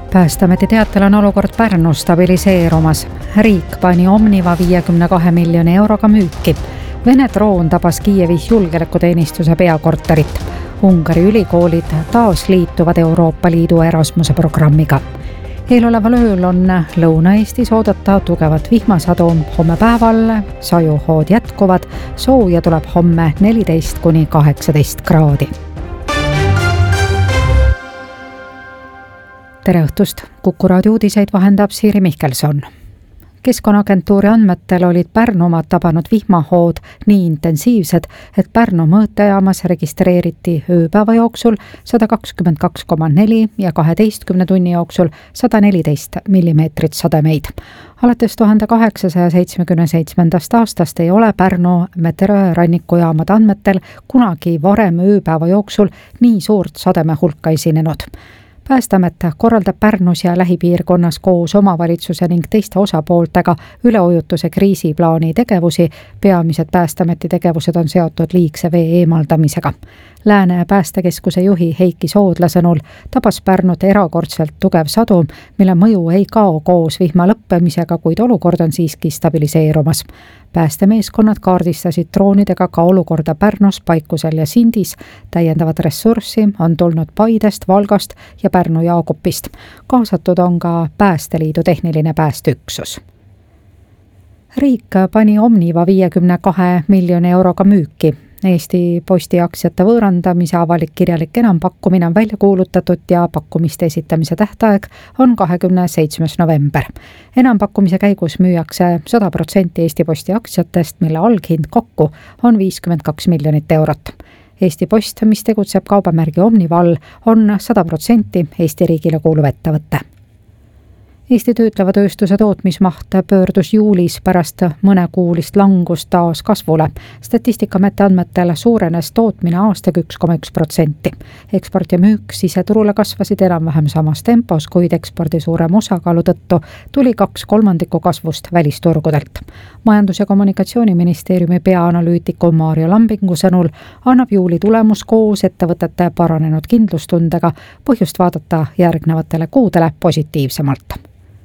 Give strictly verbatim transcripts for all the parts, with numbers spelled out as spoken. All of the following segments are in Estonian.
Päästeameti teatel on olukord Pärnus stabiliseerumas. Riik pani Omniva viiekümne kahe miljoni euroga müüki. Vene droon tabas Kiievis julgeolekuteenistuse peakorterit. Ungari ülikoolid taas liituvad Euroopa Liidu Erasmuse programmiga. Eeloleval ööl on Lõuna-Eestis oodata tugevat vihmasadu. Homme päeval sajuhood jätkuvad. Sooja tuleb homme neliteist kuni kaheksateist kraadi. Tere õhtust! Kuku raadio uudiseid vahendab Siiri Mihkelson. Keskkonnaagentuuri andmetel olid Pärnumaad tabanud vihmahood nii intensiivsed, et Pärnu mõõtejaamas registreeriti ööpäeva jooksul sada kakskümmend kaks koma neli ja kaheteistkümne tunni jooksul sada neliteist millimeetrit sademeid. Alates tuhande kaheksasaja seitsmekümne seitsmendast aastast ei ole Pärnu meteorooranikujaamade andmetel kunagi varem ööpäeva jooksul nii suurt sademe hulka esinenud. Päästeamet korraldab Pärnus ja lähipiirkonnas koos omavalitsuse ning teiste osapooltega üleujutuse kriisiplaani tegevusi. Peamised Päästeameti tegevused on seotud liigse vee eemaldamisega. Lääne päästekeskuse juhi Heiki Soodla sõnul tabas Pärnut erakordselt tugev sadu, mille mõju ei kao koos vihma lõppemisega, kuid olukord on siiski stabiliseerumas. Päästemeeskonnad kaardistasid droonidega ka olukorda Pärnus, Paikusel ja Sindis. Täiendavat ressurssi on tulnud Paidest, Valgast ja Pärnu Jaagupist. Kaasatud on ka Päästeliidu tehniline päästeüksus. Riik pani Omniva viiekümne kahe miljoni euroga müüki. Eesti Posti aktsiate võõrandamise avalik kirjalik enampakkumine on välja kuulutatud ja pakkumiste esitamise tähtaeg on kahekümne seitsmes november. Enampakkumise käigus müüakse sada protsenti Eesti Posti aktsiatest, mille alghind kokku on viiskümmend kaks miljonit eurot. Eesti Post, mis tegutseb kaubamärgi Omniva all, on sada protsenti Eesti riigile kuuluv ettevõte. Eesti töötleva tööstuse tootmismaht pöördus juulis pärast mõnekuulist langust taas kasvule. Statistikaameti andmetel suurenes tootmine aastaga üks koma üks protsenti. Eksport ja müük siseturule kasvasid enam-vähem samas tempos, kuid ekspordi suurem osakaalu tõttu tuli kaks kolmandikku kasvust välisturgudelt. Majandus- ja kommunikatsiooniministeeriumi peaanalüütiku Maarja Lambingu sõnul annab juuli tulemus koos ettevõtete paranenud kindlustundega põhjust vaadata järgnevatele kuudele positiivsemalt.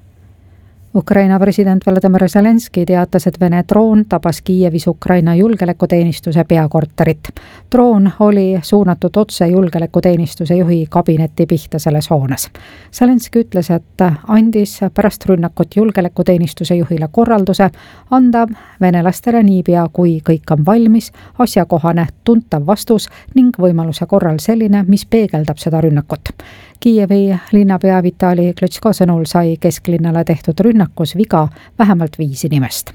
Ukraina president Volodymyr Zelenski teatas, et Vene droon tabas Kiievis Ukraina julgeolekuteenistuse peakorterit. Droon oli suunatud otse julgeolekuteenistuse juhi kabinetti pihta selles hoones. Zelenski ütles, et andis pärast rünnakut julgeolekuteenistuse juhile korralduse anda venelastele niipea, kui kõik on valmis, asjakohane, tuntav vastus ning võimaluse korral selline, mis peegeldab seda rünnakut. Kiievi linnapea Vitali Klitschko sõnul sai kesklinnale tehtud rünnakus viga vähemalt viis inimest.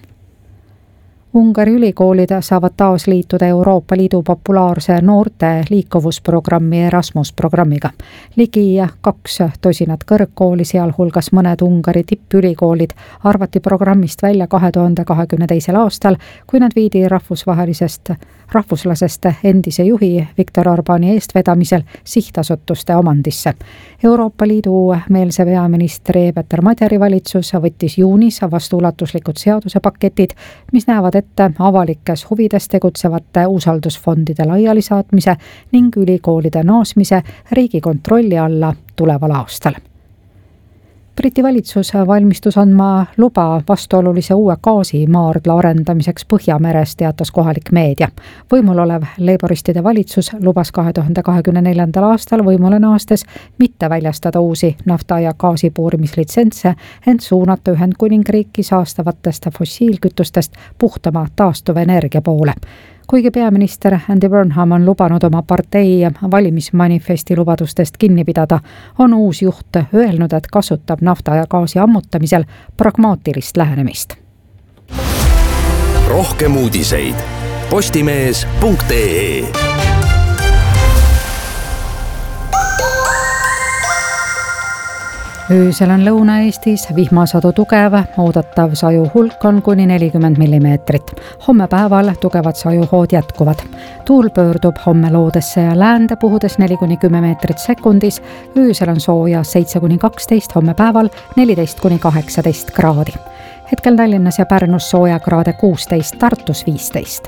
Ungari ülikoolid saavad taas liituda Euroopa Liidu populaarse noorte liikuvusprogrammi Erasmus programmiga. Ligi kaks tosinat kõrgkooli, sealhulgas mõned Ungari tippülikoolid, arvati programmist välja kahe tuhande kahekümne teisel aastal, kui nad viidi rahvusvahelisest rahvuslasest endise juhi Viktor Orbáni eestvedamisel sihtasutuste omandisse. Euroopa Liidu meelse peaministri Peeter Madjari valitsus võttis juunis vastu ulatuslikud seadusepaketid, mis näevad ette avalikes huvides tegutsevate usaldusfondide laialisaatmise ning ülikoolide naasmise riigi kontrolli alla tuleval aastal. Briti valitsus valmistus andma luba vastuolulise uue gaasimaardla arendamiseks Põhjameres, teatas kohalik meedia. Võimul olev leiboristide valitsus lubas kahe tuhande kahekümne neljandal aastal võimule naastes mitte väljastada uusi nafta- ja gaasipuurimislitsentse, ent suunata Ühendkuningriiki saastavatest fossiilkütustest puhtama taastuvenergia poole. Kuigi peaminister Andy Burnham on lubanud oma partei valimismanifesti lubadustest kinni pidada, on uus juht öelnud, et kasutab nafta ja gaasi ammutamisel pragmaatilist lähenemist. Rohkem uudiseid postimees punkt ee. Öösel on Lõuna-Eestis vihmasadu tugev, oodatav saju hulk on kuni nelikümmend millimeetrit. Homme päeval tugevad sajuhood jätkuvad. Tuul pöördub homme loodesse ja läände puhudes neli kuni kümme meetrit sekundis. Öösel on sooja seitse kuni kaksteist, homme päeval neliteist kuni kaheksateist kraadi. Hetkel Tallinnas ja Pärnus sooja kraade kuusteist, Tartus viisteist.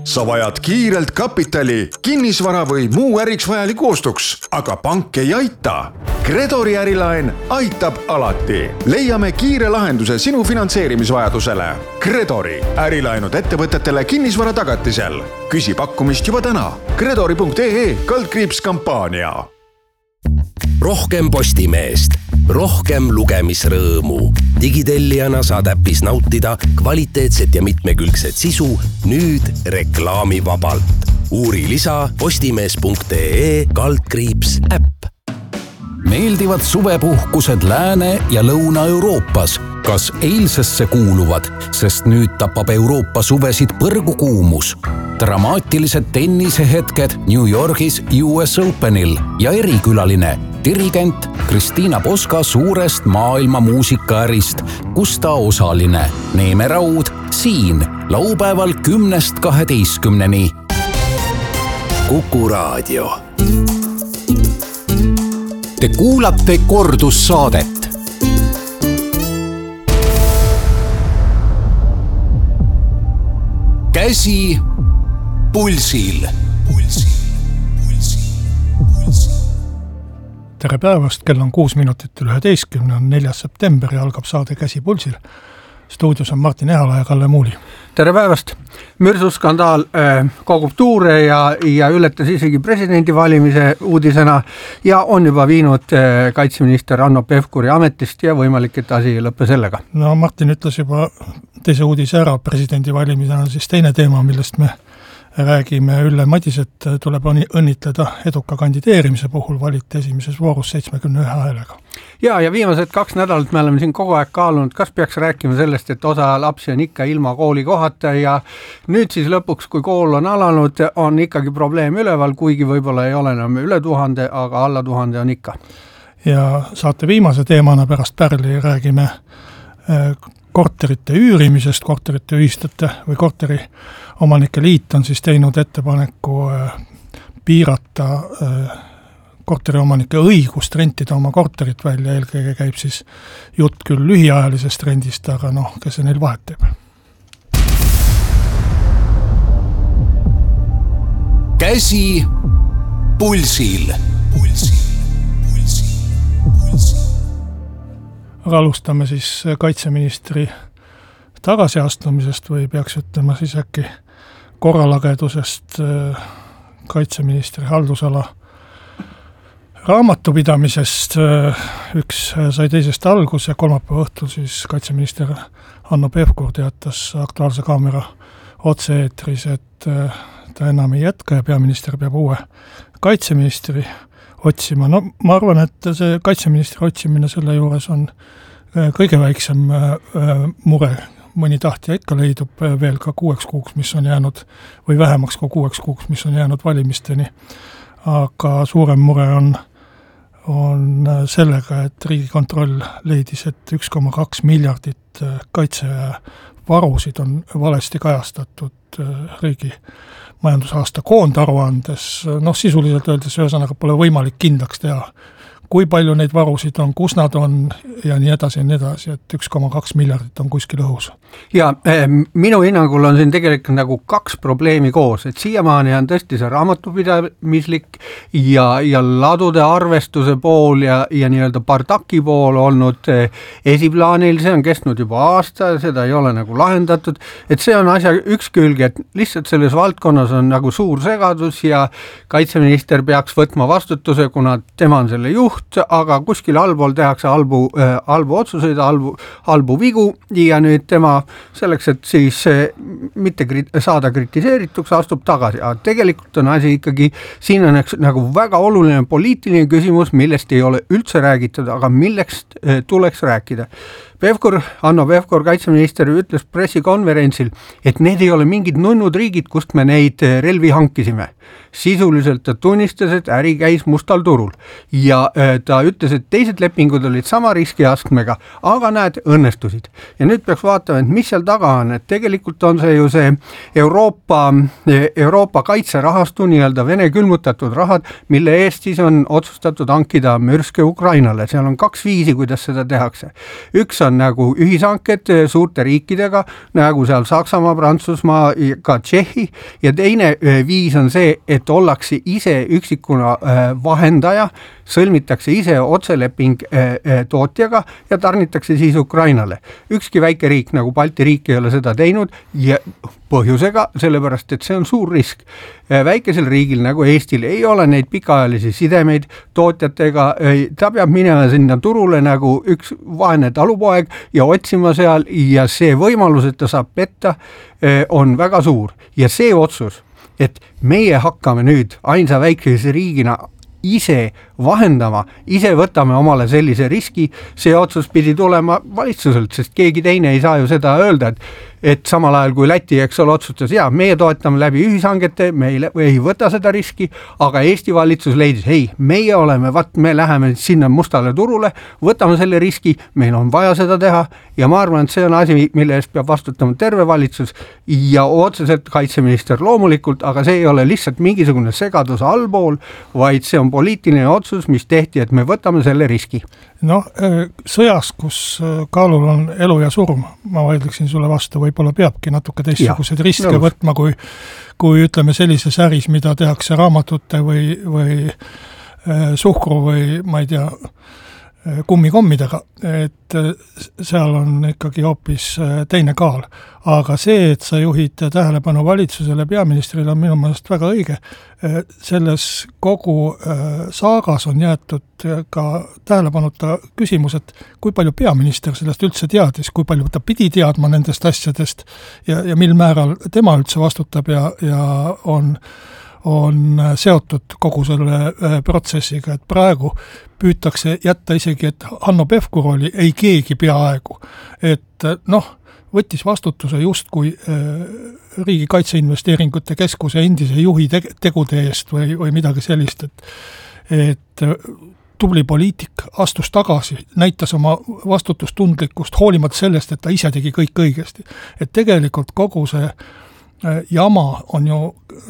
sa vajad kiirelt kapitali, kinnisvara või muu äriks vajaliku ostuks, aga pank ei aita. Gredori ärilaen aitab alati. Leiame kiire lahenduse sinu finantseerimisvajadusele. Gredori ärilaenud ettevõtetele kinnisvara tagatisel. Küsi pakkumist juba täna. Gredori punkt ee kaldkriips kampaania. Rohkem Postimeest, rohkem lugemisrõõmu. Digitellijana saad äpis nautida kvaliteetset ja mitmekülgset sisu nüüd reklaamivabalt. Uuri lisa postimees punkt ee kaldkriips äpp. Meeldivad suvepuhkused Lääne- ja Lõuna-Euroopas. Kas eilsesse kuuluvad, sest nüüd tapab Euroopa suvesid põrgukuumus. Dramaatilised tennisehetked New Yorgis U S Openil ja erikülaline dirigent Kristiina Poska suurest maailma muusikaärist, kus ta osaline. Neeme Raud siin laupäeval kümnest kaheteistkümneni. Kuku Raadio. Te kuulate kordussaadet. Käsi pulsil. Tere päevast, kell on kuus minutit üheteistkümne, on neljas september ja algab saade Käsi pulsil. Stuudios on Martin Ehala ja Kalle Muuli. Tere päevast! Mürsuskandaal äh, kogub tuure ja, ja ületas isegi presidendivalimise uudisena ja on juba viinud äh, kaitseminister Hanno Pevkuri ametist ja võimalik, et asi ei lõppe sellega. No Martin ütles juba teise uudise ära, presidendivalimisena on siis teine teema, millest me räägime. Ülle Madiset tuleb õnnitleda eduka kandideerimise puhul, valiti esimeses voorus seitsmekümne ühe häälega. Ja, ja viimased kaks nädalat me oleme siin kogu aeg kaalunud, kas peaks rääkima sellest, et osa lapsi on ikka ilma kooli kohata ja nüüd siis lõpuks, kui kool on alanud, on ikkagi probleem üleval, kuigi võib-olla ei ole enam üle tuhande, aga alla tuhande on ikka. Ja saate viimase teemana pärast Pärli räägime korterite üürimisest, korterite ühistute või korteri omanike liit on siis teinud ettepaneku piirata korteri omanike õigust rentida oma korterit välja, eelkõige käib siis jutt küll lühiajalisest rendist, aga noh, kes see neil vahet teeb. Käsi pulsil. Aga alustame siis kaitseministri tagasiastumisest või peaks ütlema siis äkki korralagedusest kaitseministri haldusala raamatupidamisest. Üks sai teisest algus ja kolmapäeva õhtul siis kaitseminister Hanno Pevkur teatas Aktuaalse Kaamera otse-eetris, et ta enam ei jätka ja peaminister peab uue kaitseministri otsima. No ma arvan, et see kaitseministri otsimine selle juures on kõige väiksem mure. Mõni tahtja ikka leidub veel ka kuueks kuuks, mis on jäänud, või vähemaks kui kuueks kuuks, mis on jäänud valimisteni. Aga suurem mure on, on sellega, et Riigikontroll leidis, et üks koma kaks miljardit kaitsevarusid on valesti kajastatud riigi majandusaasta koondaruandes. Noh, sisuliselt öeldes ühesõnaga pole võimalik kindlaks teha, kui palju neid varusid on, kus nad on ja nii edasi ja nii edasi, et üks koma kaks miljardit on kuskil õhus. Ja minu hinnangul on siin tegelikult nagu kaks probleemi koos, et siiamaani on tõesti see raamatupidamislik ja, ja ladude arvestuse pool ja, ja nii-öelda pardaki pool olnud esiplaanil, see on kestnud juba aasta ja seda ei ole nagu lahendatud, et see on asja üks külg, et lihtsalt selles valdkonnas on nagu suur segadus ja kaitseminister peaks võtma vastutuse, kuna tema on selle juht, aga kuskil allpool tehakse halbu, äh, halbu otsuseid, halbu, halbu vigu ja nüüd tema selleks, et siis äh, mitte krit- saada kritiseerituks, astub tagasi. Aga tegelikult on asi ikkagi, siin on üks nagu väga oluline poliitiline küsimus, millest ei ole üldse räägitud, aga millest äh, tuleks rääkida. Pevkur, Hanno Pevkur, kaitseminister, ütles pressikonverentsil, et need ei ole mingid nunnud riigid, kust me neid relvi hankisime. Sisuliselt ta tunnistas, et äri käis mustal turul ja ta ütles, et teised lepingud olid sama riskiastmega, aga näed, õnnestusid. Ja nüüd peaks vaatama, et mis seal taga on, et tegelikult on see ju see Euroopa, Euroopa kaitserahastu, nii-öelda Vene külmutatud rahad, mille eest siis on otsustatud hankida mürske Ukrainale. Seal on kaks viisi, kuidas seda tehakse. Üks on nagu ühishanked suurte riikidega, nagu seal Saksamaa, Prantsusmaa, ka Tšehhi, ja teine viis on see, et ollakse ise üksikuna vahendaja, sõlmitakse ise otseleping tootjaga ja tarnitakse siis Ukrainale. Ükski väike riik nagu Balti riik ei ole seda teinud ja põhjusega, sellepärast et see on suur risk. Väikesel riigil nagu Eestil ei ole neid pikaajalisi sidemeid tootjatega, ta peab minema sinna turule nagu üks vaene talupoeg ja otsima seal ja see võimalus, et ta saab petta, on väga suur. Ja see otsus, et meie hakkame nüüd ainsa väikese riigina ise vahendama, ise võtame omale sellise riski, see otsus pidi tulema valitsuselt, sest keegi teine ei saa ju seda öelda, et, et samal ajal kui Läti, eks ole, otsustas, ja meie toetame läbi ühishangete, me ei, ei võta seda riski, aga Eesti valitsus leidis, hei, meie oleme, vat me läheme sinna mustale turule, võtame selle riski, meil on vaja seda teha ja ma arvan, et see on asi, mille eest peab vastutama terve valitsus ja otseselt kaitseminister loomulikult, aga see ei ole lihtsalt mingisugune segadus allpool, vaid see on poliitiline otsus, mis tehti, et me võtame selle riski. Noh, sõjas, kus kaalul on elu ja surm, ma vaidleksin sulle vastu, võib-olla peabki natuke teistsugused riske nõus. Võtma, kui, kui ütleme sellises äris, mida tehakse raamatute või, või äh, suhkru või ma ei tea, kummikommidega, et seal on ikkagi hoopis teine kaal. Aga see, et sa juhid tähelepanu valitsusele, peaministrile on minu meelest väga õige. Selles kogu saagas on jäetud ka tähelepanuta küsimus, et kui palju peaminister sellest üldse teadis, kui palju ta pidi teadma nendest asjadest ja, ja mil määral tema üldse vastutab ja, ja on on seotud kogu selle protsessiga, et praegu püütakse jätta isegi, et Hanno Pevkur oli ei keegi peaaegu, et noh, võttis vastutuse just kui Riigi Kaitseinvesteeringute Keskuse endise juhi tegude eest või, või midagi sellist, et, et tubli poliitik astus tagasi, näitas oma vastutustundlikkust hoolimata sellest, et ta ise tegi kõik õigesti. Et tegelikult kogu see jama on ju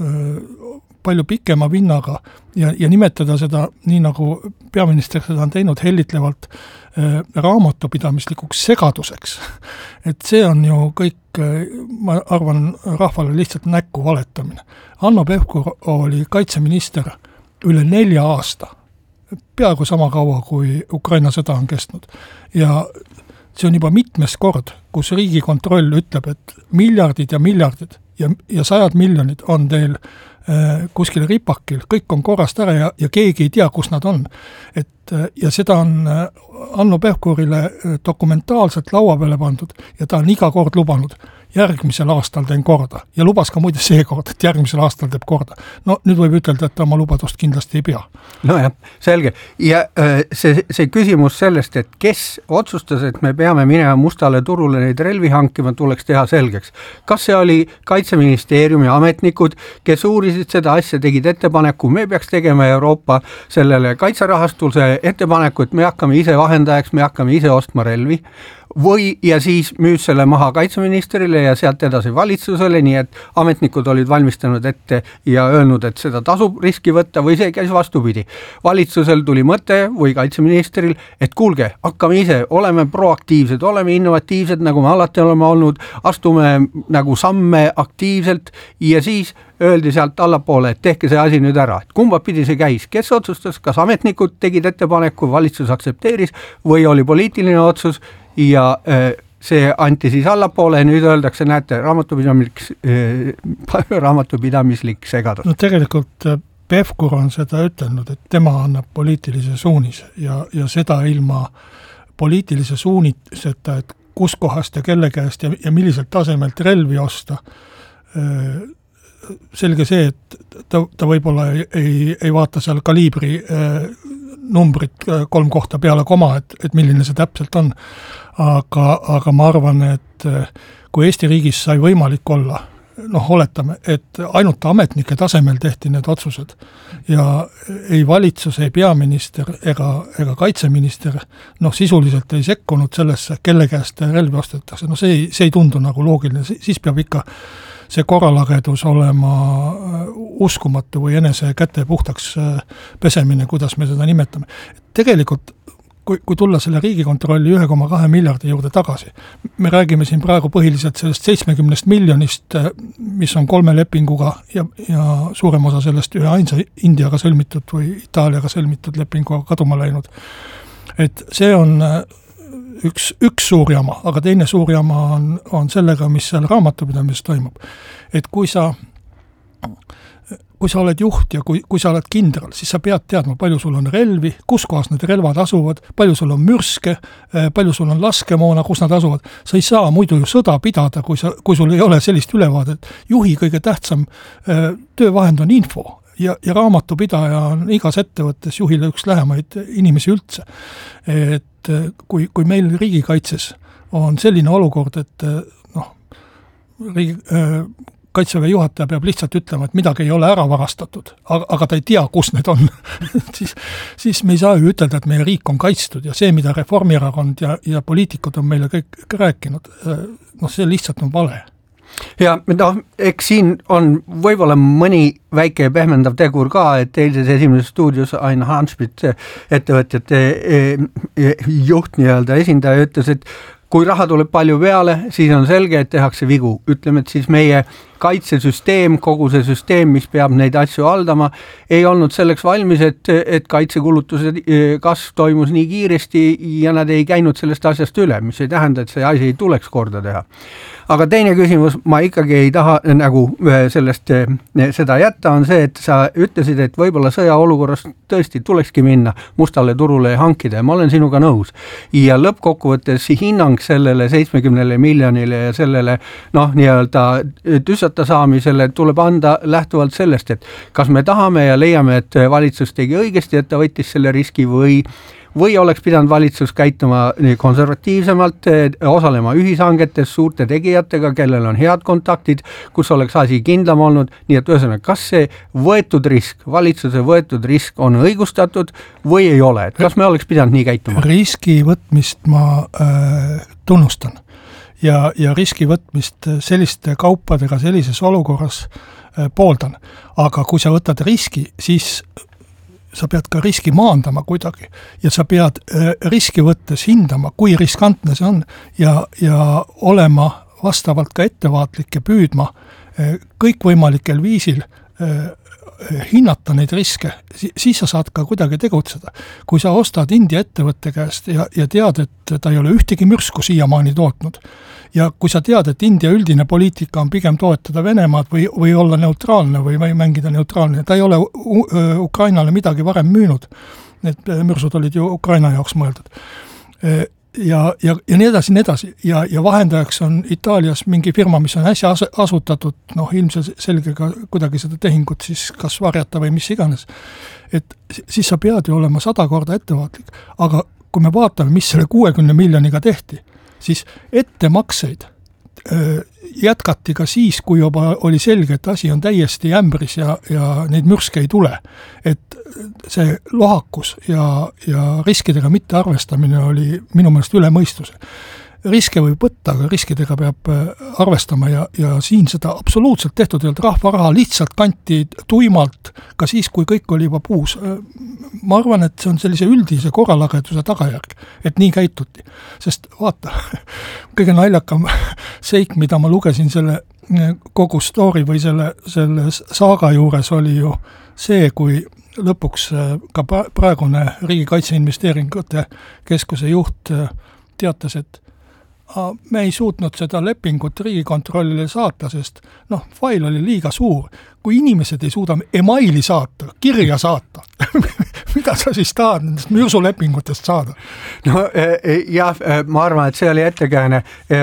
palju pikema vinnaga ja, ja nimetada seda nii nagu peaminister seda on teinud hellitlevalt äh, raamatupidamislikuks segaduseks. Et see on ju kõik, ma arvan, rahvale lihtsalt näkku valetamine. Hanno Pevkur oli kaitseminister üle nelja aasta, peaaegu sama kaua kui Ukraina sõda on kestnud. Ja see on juba mitmes kord, kus Riigikontroll ütleb, et miljardid ja miljardid ja, ja sajad miljonid on teil kuskil ripakil, kõik on korrast ära ja, ja keegi ei tea, kus nad on. Et, ja seda on Hanno Pevkurile dokumentaalselt laua peale pandud ja ta on iga kord lubanud, järgmisel aastal teen korda ja lubas ka muide see kord, et järgmisel aastal teeb korda. No nüüd võib ütelda, et ta oma lubadust kindlasti ei pea. No jah, selge. Ja see, see küsimus sellest, et kes otsustas, et me peame minema mustale turule neid relvi hankima, tuleks teha selgeks. Kas see oli Kaitseministeeriumi ametnikud, kes uurisid seda asja, tegid ettepaneku, me peaks tegema Euroopa sellele kaitserahastuse ettepaneku, et me hakkame ise vahendajaks, me hakkame ise ostma relvi, või ja siis müüs selle maha kaitseministerile ja sealt edasi valitsusele, nii et ametnikud olid valmistanud ette ja öelnud, et seda tasub riski võtta või see käis vastupidi. Valitsusel tuli mõte või kaitseministeril, et kuulge, hakkame ise, oleme proaktiivsed, oleme innovatiivsed, nagu me alati oleme olnud, astume nagu samme aktiivselt ja siis öeldi sealt allapoole, et tehke see asi nüüd ära. Et kumba pidi see käis? Kes otsustas? Kas ametnikud tegid ettepaneku, valitsus aksepteeris või oli poliitiline otsus ja see anti siis allapoole ja nüüd öeldakse, näete, raamatupidamislik, raamatupidamislik segadus. No tegelikult Pevkur on seda ütelnud, et tema annab poliitilise suunise ja, ja seda ilma poliitilise suuniseta, et kus kohast ja kelle käest ja, ja milliselt tasemelt relvi osta. Selge see, et ta, ta võib-olla ei, ei, ei vaata seal kaliibri numbrit kolm kohta peale koma, et, et milline see täpselt on. Aga, aga ma arvan, et kui Eesti riigis sai võimalik olla, noh, oletame, et ainult ametnike tasemel tehti need otsused ja ei valitsus, ei peaminister ega, ega kaitseminister noh, sisuliselt ei sekkunud sellesse, kelle käest relvi ostetakse. No see ei, see ei tundu nagu loogiline, siis peab ikka see korralagedus olema uskumatu või enese käte puhtaks pesemine, kuidas me seda nimetame. Tegelikult kui, kui tulla selle Riigikontrolli üks koma kaks miljardi juurde tagasi, me räägime siin praegu põhiliselt sellest seitsmekümnest miljonist, mis on kolme lepinguga ja, ja suurem osa sellest ühe ainsa Indiaga sõlmitud või Itaaliaga sõlmitud lepinguga kaduma läinud. Et see on üks, üks suur jama, aga teine suur jama on, on sellega, mis seal raamatupidamises toimub. Et kui sa kui sa oled juht ja kui, kui sa oled kindral, siis sa pead teadma, palju sul on relvi, kus kohas need relvad asuvad, palju sul on mürske, palju sul on laskemoona, kus nad asuvad. Sa ei saa muidu ju sõda pidada, kui, sa, kui sul ei ole sellist ülevaadet. Juhi kõige tähtsam töövahend on info ja, ja raamatupidaja on igas ettevõttes juhile üks lähemaid inimesi üldse. Et kui, kui meil riigikaitses on selline olukord, et noh, riigi, kaitseväe juhataja peab lihtsalt ütlema, et midagi ei ole ära varastatud, aga, aga ta ei tea, kus need on. siis, siis me ei saa ju ütelda, et meie riik on kaitstud ja see, mida Reformierakond ja, ja poliitikud on meile kõik rääkinud, noh, see lihtsalt on vale. Ja noh, eks siin on võib-olla mõni väike pehmendav tegur ka, et eilses esimeses stuudios Ain Hanspit, ettevõtjate juht nii-öelda esindaja ütles, et kui raha tuleb palju peale, siis on selge, et tehakse vigu. Ütleme, et siis meie kaitsesüsteem, kogu see süsteem, mis peab neid asju haldama, ei olnud selleks valmis, et, et kaitsekulutused kasv toimus nii kiiresti ja nad ei käinud sellest asjast üle, mis ei tähenda, et see asi ei tuleks korda teha. Aga teine küsimus, ma ikkagi ei taha nagu sellest seda jätta, on see, et sa ütlesid, et võib-olla sõjaolukorras tõesti tulekski minna mustale turule ja hankida ja ma olen sinuga nõus. Ja lõppkokkuvõttes hinnang sellele seitsmekümnele miljonile ja sellele noh, nii-öelda tüssata saamisele tuleb anda lähtuvalt sellest, et kas me tahame ja leiame, et valitsus tegi õigesti, et ta võttis selle riski või või oleks pidanud valitsus käituma konservatiivsemalt, osalema ühishangetes suurte tegijatega, kellel on head kontaktid, kus oleks asi kindlam olnud, nii et ühesõnaga, kas see võetud risk, valitsuse võetud risk on õigustatud või ei ole, et kas me oleks pidanud nii käituma? Riski võtmist ma äh, tunnustan ja, ja riski võtmist selliste kaupadega sellises olukorras äh, pooldan, aga kui sa võtad riski, siis sa pead ka riski maandama kuidagi ja sa pead riski võttes hindama, kui riskantne see on ja, ja olema vastavalt ka ettevaatlik ja püüdma kõikvõimalikel viisil hinnata neid riske, siis sa saad ka kuidagi tegutseda. Kui sa ostad India ettevõtte käest ja, ja tead, et ta ei ole ühtegi mürsku siiamaani tootnud ja kui sa tead, et India üldine poliitika on pigem toetada Venemaad või, või olla neutraalne või, või mängida neutraalne, ta ei ole Ukrainale midagi varem müünud, need mürsud olid ju Ukraina jaoks mõeldud. Ja, ja, ja nii edasi, nii edasi. Ja, ja vahendajaks on Itaalias mingi firma, mis on hästi as- asutatud, noh ilmselt selge ka kuidagi seda tehingut siis kas varjata või mis iganes. Et siis sa pead ju olema sada korda ettevaatlik. Aga kui me vaatame, mis selle kuuekümne miljoniga tehti, siis ettemakseid öö, jätkati ka siis, kui juba oli selge, et asi on täiesti ämbris ja, ja neid mürske ei tule. Et see lohakus ja, ja riskidega mitte arvestamine oli minu meelest üle mõistuse. Riske võib võtta, aga riskidega peab arvestama ja, ja siin seda absoluutselt tehtud ei olnud, rahva raha lihtsalt kanti tuimalt, ka siis, kui kõik oli juba puus. Ma arvan, et see on sellise üldise korralageduse tagajärg, et nii käituti. Sest vaata, kõige naljakam seik, mida ma lugesin selle kogu story või selle, selle saaga juures oli ju see, kui lõpuks ka praegune Riigikaitseinvesteeringute keskuse juht teatas, et me ei suutnud seda lepingut Riigikontrollile saata, sest noh, fail oli liiga suur. Kui inimesed ei suuda emaili saata, kirja saata, mida sa siis tahad nendest mürsulepingutest saada? No jah, ma arvan, et see oli ettekääne.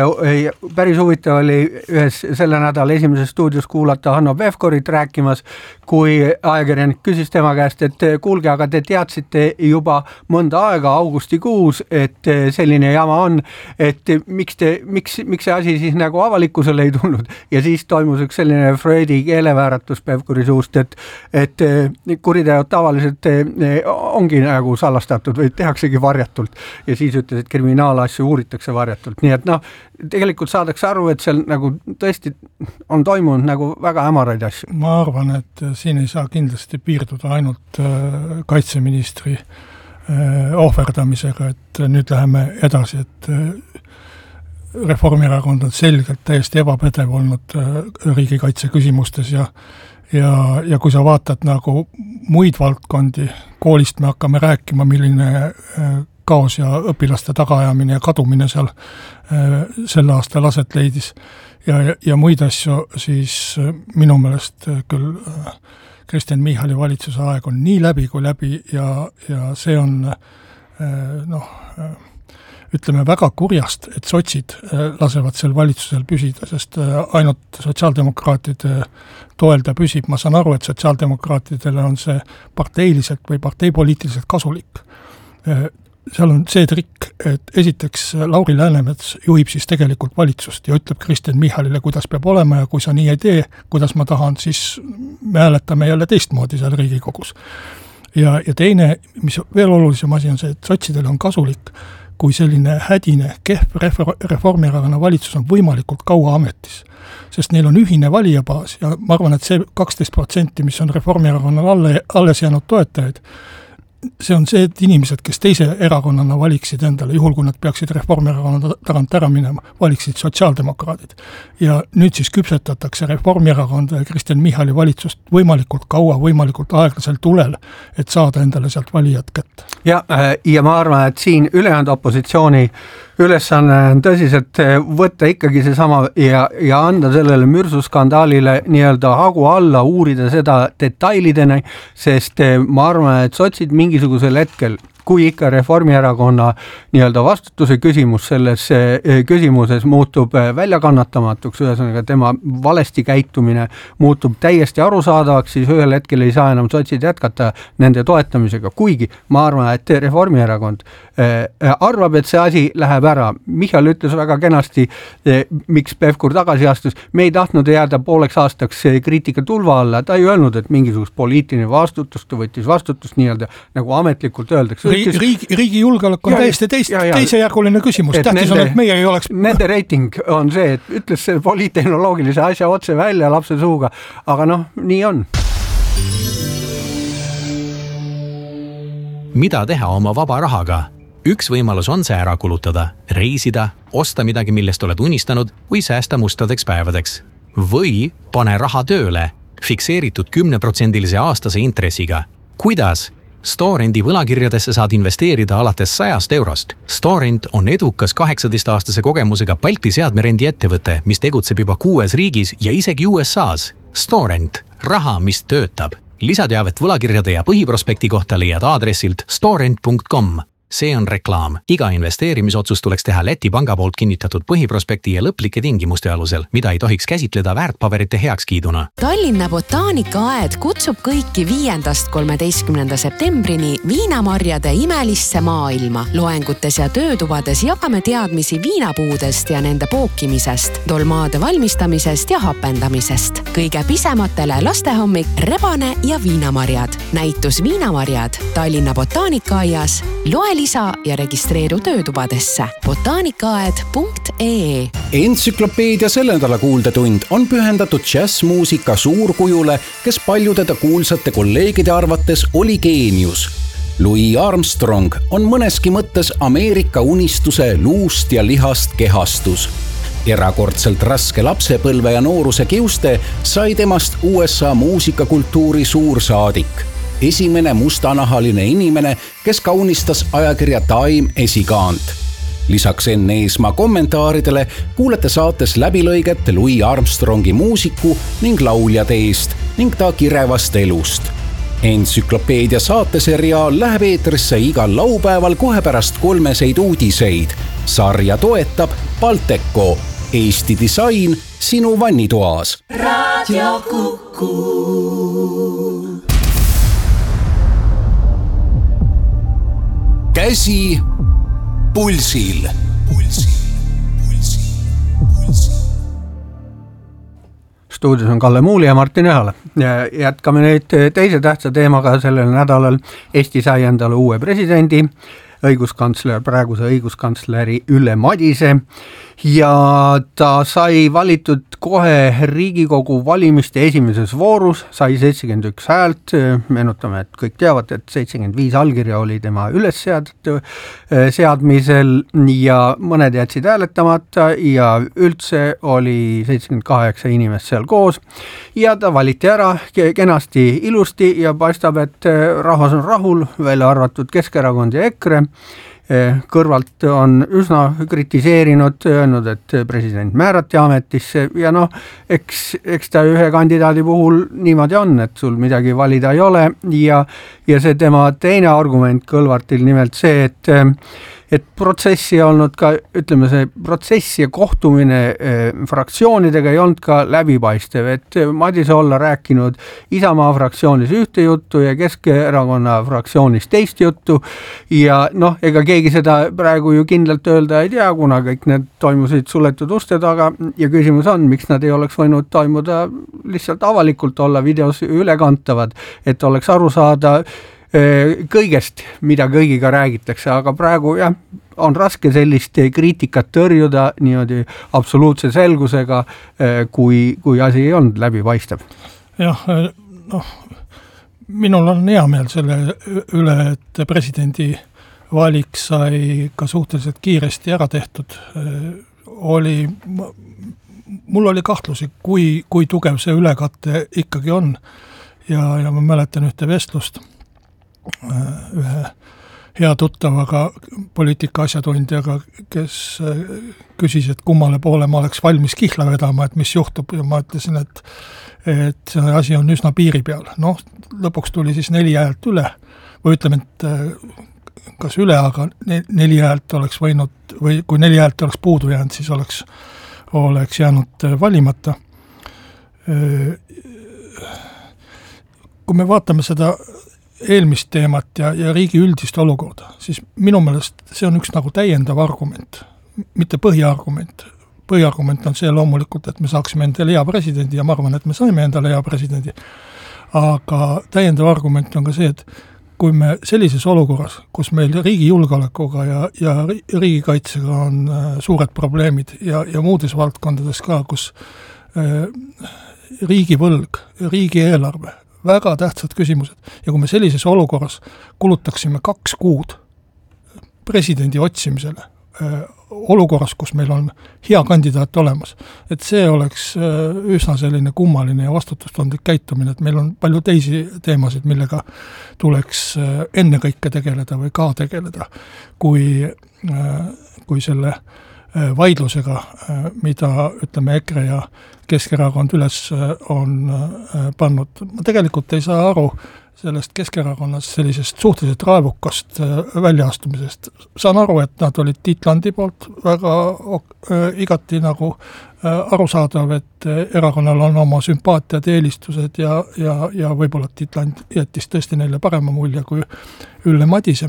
Päris huvitav oli ühes selle nädala esimeses stuudios kuulata Hanno Pevkurit rääkimas, kui ajakirjanik küsis tema käest, et kuulge, aga te teadsite juba mõnda aega augustikuus, et selline jama on, et miks, te, miks, miks see asi siis nagu avalikkusele ei tulnud ja siis toimus üks selline Freudi keelevääratus Pevkuri suust, et, et kuriteod tavaliselt ongi nagu salastatud või tehaksegi varjatult ja siis ütles, et kriminaalasju uuritakse varjatult, nii et noh, tegelikult saadakse aru, et seal nagu tõesti on toimunud nagu väga hämaraid asju. Ma arvan, et siin ei saa kindlasti piirduda ainult kaitseministri ohverdamisega, et nüüd läheme edasi, et Reformierakond on selgelt täiesti ebapädev olnud riigikaitse küsimustes ja ja, ja kui sa vaatad nagu muid valdkondi, koolist me hakkame rääkima, milline kaos ja õpilaste tagaajamine ja kadumine seal sel aastal aset leidis ja, ja muid asju, siis minu meelest küll Kristen Michali valitsuse aeg on nii läbi kui läbi ja, ja see on noh, ütleme väga kurjast, et sotsid lasevad sel valitsusel püsida, sest ainult sotsiaaldemokraatide toel ta püsib. Ma saan aru, et sotsiaaldemokraatidele on see parteiliselt või parteipoliitiliselt kasulik. Seal on see trikk, et esiteks Lauri Läänemets juhib siis tegelikult valitsust ja ütleb Kristen Michalile, kuidas peab olema ja kui sa nii ei tee, kuidas ma tahan, siis me hääletame jälle teistmoodi seal Riigikogus. Ja, ja teine, mis veel olulisem asi on see, et sotsidele on kasulik, kui selline hädine, kehv Reformierakonna valitsus on võimalikult kaua ametis. Sest neil on ühine valijabaas ja ma arvan, et see kaksteist protsenti, mis on Reformierakonnal alle, alles jäänud toetajaid, see on see, et inimesed, kes teise erakonnana valiksid endale, juhul kui nad peaksid Reformierakonna tagant ära minema, valiksid sotsiaaldemokraadid. Ja nüüd siis küpsetatakse Reformierakonda ja Kristen Michali valitsust võimalikult kaua, võimalikult aeglasel tulel, et saada endale sealt valijad kätte. Ja, ja ma arvan, et siin ülejäänud opositsiooni ülesanne on tõsiselt võtta ikkagi see sama ja, ja anda sellele mürsuskandaalile nii-öelda hagu alla, uurida seda detailidena, sest ma arvan, et sotsid mingisugusel hetkel, kui ikka Reformierakonna nii-öelda vastutuse küsimus selles küsimuses muutub väljakannatamatuks, ühesõnaga tema valesti käitumine muutub täiesti arusaadavaks, siis ühel hetkel ei saa enam sotsid jätkata nende toetamisega, kuigi ma arvan, et Reformierakond arvab, et see asi läheb ära. Michal ütles väga kenasti, miks Pevkur tagasi astus, me ei tahtnud jääda pooleks aastaks kriitika tulva alla, ta ei öelnud, et mingisugust poliitiline vastutust, ta võttis vastutust nii-öelda nagu ametlikult öeldakse. Riigi, riigi, riigi julgeolek on ja, täiesti teist, ja, ja, teisejärguline küsimus. Tähtis nende, on, et meie ei oleks... Nende reiting on see, et ütles selle poliittehnoloogilise asja otse välja lapse suuga, aga noh, nii on. Mida teha oma vaba rahaga? Üks võimalus on see ära kulutada, reisida, osta midagi, millest oled unistanud või säästa mustadeks päevadeks. Või pane raha tööle, fikseeritud kümneprotsendilise aastase intressiga. Kuidas? Storendi võlakirjadesse saad investeerida alates sajast eurost. Storend on edukas kaheksateist-aastase kogemusega Balti seadmerendi ettevõte, mis tegutseb juba kuues riigis ja isegi U S A's. Storend, raha, mis töötab. Lisateavet võlakirjade ja põhiprospekti kohta leiad aadressilt storend punkt com. See on reklaam. Iga investeerimisotsus tuleks teha Läti panga poolt kinnitatud põhiprospekti ja lõplike tingimuste alusel, mida ei tohiks käsitleda väärtpaberite heakskiiduna. Tallinna botaanikaaed kutsub kõiki viiendast kolmeteistkümnenda septembrini viinamarjade imelisse maailma. Loengutes ja töötubades jagame teadmisi viinapuudest ja nende pookimisest, dolmaade valmistamisest ja hapendamisest. Kõige pisematele lastehommik, rebane ja viinamarjad. Näitus viinamarjad Tallinna botaanikaaias. Loe lisa ja registreeru töötubadesse. botaanikaaed punkt ee. Entsüklopeedia selle nädala kuuldetund on pühendatud džässmuusika suurkujule, kes paljudeda kuulsate kolleegide arvates oli geenius. Louis Armstrong on mõneski mõttes Ameerika unistuse luust ja lihast kehastus. Erakordselt raske lapsepõlve ja nooruse kiuste sai temast U S A muusikakultuuri suursaadik. Esimene mustanahaline inimene, kes kaunistas ajakirja Time esikaant. Lisaks enne Eesmaa kommentaaridele kuulete saates läbilõiget Louis Armstrongi muusiku ning lauljade eest ning ta kirevast elust. Entsüklopeedia saateseriaal läheb eetrisse igal laupäeval kohe pärast kolmeseid uudiseid. Sarja toetab Balteco, Eesti disain sinu vannitoas. Radio Kuku. Käsi pulsil. Pulsil, pulsil, pulsil. Stuudios on Kalle Muuli ja Martin Ühala. Jätkame nüüd teise tähtsa teemaga sellel nädalal. Eesti sai endale uue presidendi, õiguskantsler, praeguse õiguskantsleri Ülle Madise ja ta sai valitud kohe Riigikogu valimiste esimeses voorus, sai seitsekümmend üks häält, meenutame, et kõik teavad, et seitsekümmend viis allkirja oli tema üles seatud seadmisel ja mõned jätsid hääletamata ja üldse oli seitsekümmend kaheksa inimest seal koos ja ta valiti ära kenasti ilusti ja paistab, et rahvas on rahul, välja arvatud Keskerakond ja EKRE. Kõrvalt on üsna kritiseerinud, öelnud, et president määrati ametisse ja noh, eks, eks ta ühe kandidaadi puhul niimoodi on, et sul midagi valida ei ole ja, ja see tema teine argument Kõlvartil nimelt see, et et protsessi olnud ka, ütleme see protsess ja kohtumine eh, fraktsioonidega ei olnud ka läbipaistev, et Madise olla rääkinud Isamaa fraktsioonis ühte juttu ja Keskerakonna fraktsioonis teist juttu ja noh, ega keegi seda praegu ju kindlalt öelda ei tea, kuna kõik need toimusid suletud uste taga ja küsimus on, miks nad ei oleks võinud toimuda lihtsalt avalikult olla videos ülekantavad, et oleks aru saada kõigest, mida kõigiga räägitakse, aga praegu jah, on raske sellist kriitikat tõrjuda niimoodi absoluutse selgusega, kui, kui asi ei olnud läbipaistev. Jah, noh, minul on hea meel selle üle, et presidendi valik sai ka suhteliselt kiiresti ära tehtud. Oli, mul oli kahtlusi, kui, kui tugev see ülekatte ikkagi on ja, ja ma mäletan ühte vestlust ühe hea tuttavaga poliitika asjatundjaga, kes küsis, et kummale poole ma oleks valmis kihla vedama, et mis juhtub ja ma ütlesin, et, et see asi on üsna piiri peal. Noh, lõpuks tuli siis neli häält üle või ütleme, et kas üle, aga neli häält oleks võinud või kui neli häält oleks puudu jäänud, siis oleks, oleks jäänud valimata. Kui me vaatame seda eelmist teemat ja, ja riigi üldist olukorda, siis minu meelest see on üks nagu täiendav argument, mitte põhiargument. Põhiargument on see loomulikult, et me saaksime endale hea presidendi ja ma arvan, et me saime endale hea presidendi. Aga täiendav argument on ka see, et kui me sellises olukorras, kus meil riigi julgeolekuga ja, ja riigikaitsega on suured probleemid ja, ja muudes valdkondades ka, kus äh, riigi võlg, riigi eelarve, väga tähtsad küsimused. Ja kui me sellises olukorras kulutaksime kaks kuud presidendi otsimisele, olukorras, kus meil on hea kandidaat olemas, et see oleks üsna selline kummaline ja vastutustundlik käitumine, et meil on palju teisi teemasid, millega tuleks enne kõike tegeleda või ka tegeleda, kui, kui selle vaidlusega, mida ütleme EKRE ja Keskerakond üles on pannud. Ma tegelikult ei saa aru sellest Keskerakonnas sellisest suhteliselt raevukast väljaastumisest. Saan aru, et nad olid Tiit Landi poolt väga igati nagu arusaadav, et erakonnal on oma sümpaatiad, eelistused ja, ja, ja võib-olla Tiit Land jättis tõesti neile parema mulje kui Ülle Madise.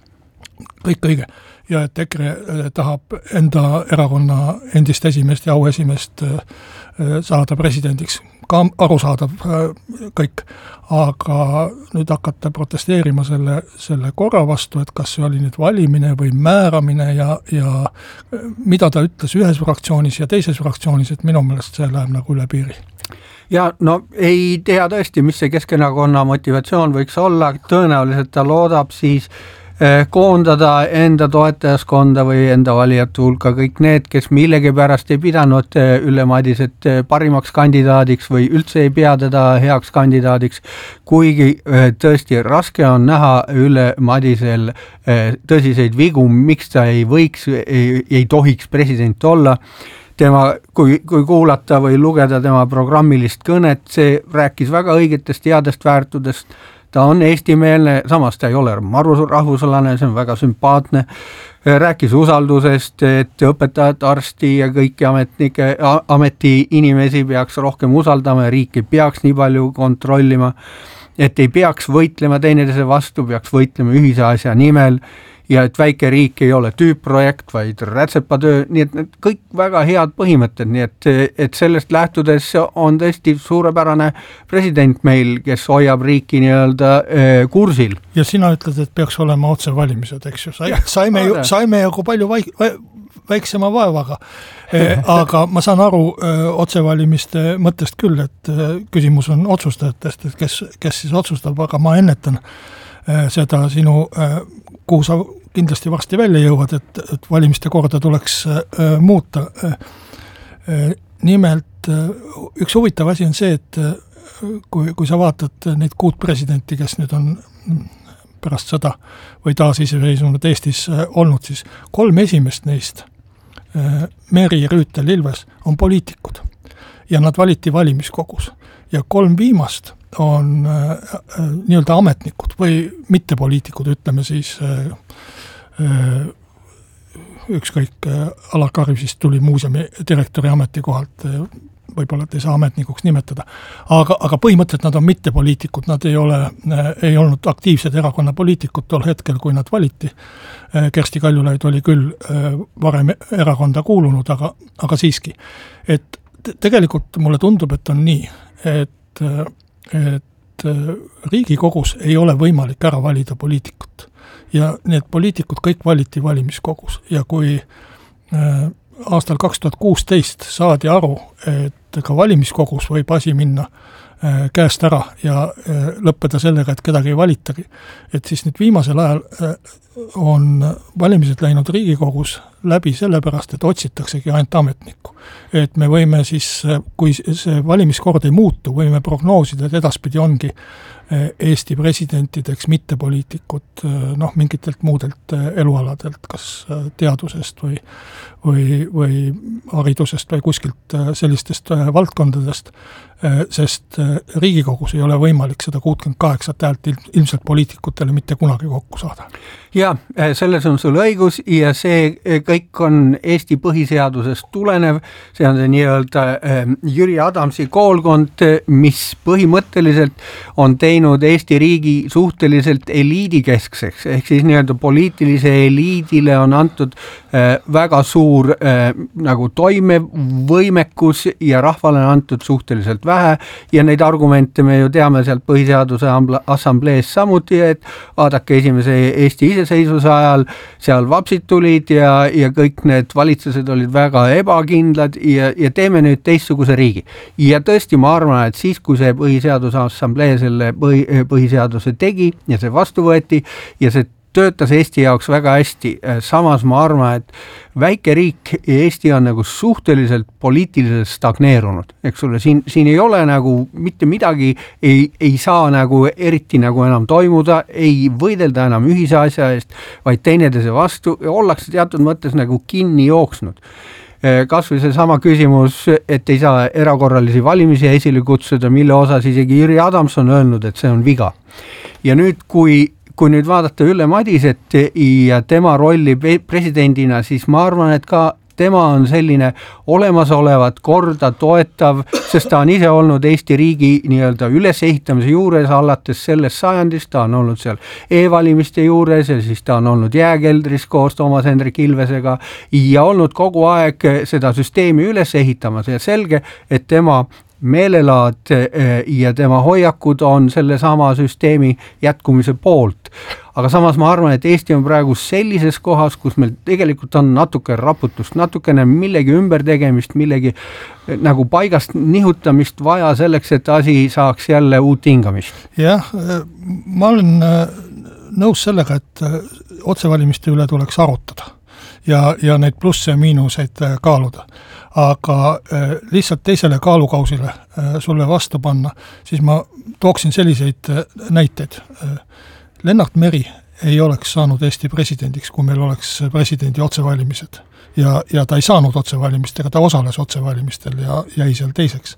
Kõik õige. Ja et EKRE tahab enda erakonna endist esimest ja auesimest saada presidendiks. Ka arusaadav kõik, aga nüüd hakata protesteerima selle, selle korra vastu, et kas see oli nüüd valimine või määramine ja, ja mida ta ütles ühes fraktsioonis ja teises fraktsioonis, et minu meelest see läheb nagu üle piiri. Ja no ei tea tõesti, mis see Keskerakonna motivatsioon võiks olla, tõenäoliselt ta loodab siis koondada enda toetajaskonda või enda valijate hulka kõik need, kes millegi pärast ei pidanud Ülle Madiset parimaks kandidaadiks või üldse ei pea teda heaks kandidaadiks, kuigi tõesti raske on näha Ülle Madisel tõsiseid vigu, miks ta ei võiks, ei, ei tohiks president olla. Tema, kui, kui kuulata või lugeda tema programmilist kõnet, see rääkis väga õigetest headest väärtudest. Ta on eestimeelne, samas ta ei ole rahvuslane, see on väga sümpaatne. Rääkis usaldusest, et õpetajad, arsti ja kõiki ametnike, ameti inimesi peaks rohkem usaldama ja riik ei peaks nii palju kontrollima, et ei peaks võitlema teineteise vastu, peaks võitlema ühise asja nimel ja et väike riik ei ole tüüpprojekt, vaid rätsepatöö, nii et need kõik väga head põhimõtted, nii et, et sellest lähtudes on tõesti suurepärane president meil, kes hoiab riiki nii-öelda kursil. Ja sina ütled, et peaks olema otsevalimised, eks ju. Saime, ju, saime ju palju vaik, väiksema vaevaga. Aga ma saan aru otsevalimiste mõttest küll, et küsimus on otsustajatest, et kes, kes siis otsustab, aga ma ennetan seda sinu, kuhu sa kindlasti varsti välja jõuad, et, et valimiste korda tuleks muuta. Nimelt, üks huvitav asi on see, et kui, kui sa vaatad neid kuut presidenti, kes nüüd on pärast sõda või taasiseseisvunud Eestis olnud, siis kolm esimest neist, Meri, Rüütel, Ilves, on poliitikud ja nad valiti valimiskogus. Ja kolm viimast on äh, nii-öelda ametnikud või mittepoliitikud, ütleme siis äh, äh, ükskõik äh, Alar Karis vist tuli muuseumi direktori ametikohalt, äh, võib-olla et ei saa ametnikuks nimetada, aga, aga põhimõtteliselt nad on mittepoliitikud, nad ei ole, äh, ei olnud aktiivsed erakonna poliitikud tol hetkel, kui nad valiti. Äh, Kersti Kaljulaid oli küll äh, varem erakonda kuulunud, aga, aga siiski. Et t- tegelikult mulle tundub, et on nii, et äh, et Riigikogus ei ole võimalik ära valida poliitikut. Ja need poliitikud kõik valiti valimiskogus. Ja kui äh, aastal kaks tuhat kuusteist saadi aru, et ka valimiskogus võib asi minna äh, käest ära ja äh, lõppeda sellega, et kedagi ei valitagi, et siis nüüd viimasel ajal äh, on valimised läinud Riigikogus läbi sellepärast, et otsitaksegi ainult ametnikku. Et me võime siis, kui see valimiskord ei muutu, võime prognoosida, et edaspidi ongi Eesti presidentideks mittepoliitikud noh, mingitelt muudelt elualadelt, kas teadusest või, või, või haridusest või kuskilt sellistest valdkondadest, sest Riigikogus ei ole võimalik seda kuuskümmend kaheksa häält ilmselt poliitikutele mitte kunagi kokku saada. Ja, selles on sul õigus ja see kõik on Eesti põhiseadusest tulenev, see on see nii-öelda Jüri Adamsi koolkond, mis põhimõtteliselt on teinud Eesti riigi suhteliselt eliidikeskseks, ehk siis nii-öelda poliitilise eliidile on antud väga suur nagu toimevõimekus ja rahvale on antud suhteliselt vähe ja neid argumente me ju teame sealt põhiseaduse assamblees samuti, et vaadake esimese Eesti iseseisvuse ajal, seal vapsid tulid ja, ja kõik need valitsused olid väga ebakindlad ja, ja teeme nüüd teistsuguse riigi. Ja tõesti ma arvan, et siis, kui see põhiseaduse assamblee selle põhi, põhiseaduse tegi ja see vastu võeti ja see töötas Eesti jaoks väga hästi. Samas ma arvan, et väike riik Eesti on nagu suhteliselt poliitiliselt stagneerunud. Eks ole, siin, siin ei ole nagu mitte midagi, ei, ei saa nagu eriti nagu enam toimuda, ei võidelda enam ühise asja eest, vaid teineteise vastu ja ollakse teatud mõttes nagu kinni jooksnud. Kas või see sama küsimus, et ei saa erakorralisi valimisi esile kutsuda, mille osas isegi Jüri Adams on öelnud, et see on viga. Ja nüüd, kui Kui nüüd vaadata Ülle Madiset ja tema rolli presidendina, siis ma arvan, et ka tema on selline olemasolevat korda toetav, sest ta on ise olnud Eesti riigi nii-öelda ülesehitamise juures alates sellest sajandist, ta on olnud seal e-valimiste juures ja siis ta on olnud jääkeldris koos Toomas Hendrik Ilvesega ja olnud kogu aeg seda süsteemi üles ehitamas ja selge, et tema meelelaad ja tema hoiakud on selle sama süsteemi jätkumise poolt. Aga samas ma arvan, et Eesti on praegu sellises kohas, kus meil tegelikult on natuke raputust, natukene millegi ümbertegemist, millegi nagu paigast nihutamist vaja selleks, et asi saaks jälle uut hingamist. Jah, ma olen nõus sellega, et otsevalimiste üle tuleks arutada ja, ja neid plusse ja miinuseid kaaluda. Aga äh, lihtsalt teisele kaalukausile äh, sulle vastu panna, siis ma tooksin selliseid äh, näiteid. Äh, Lennart Meri ei oleks saanud Eesti presidendiks, kui meil oleks presidendi otsevalimised. Ja, ja ta ei saanud otsevalimistega, ta osales otsevalimistel ja jäi seal teiseks.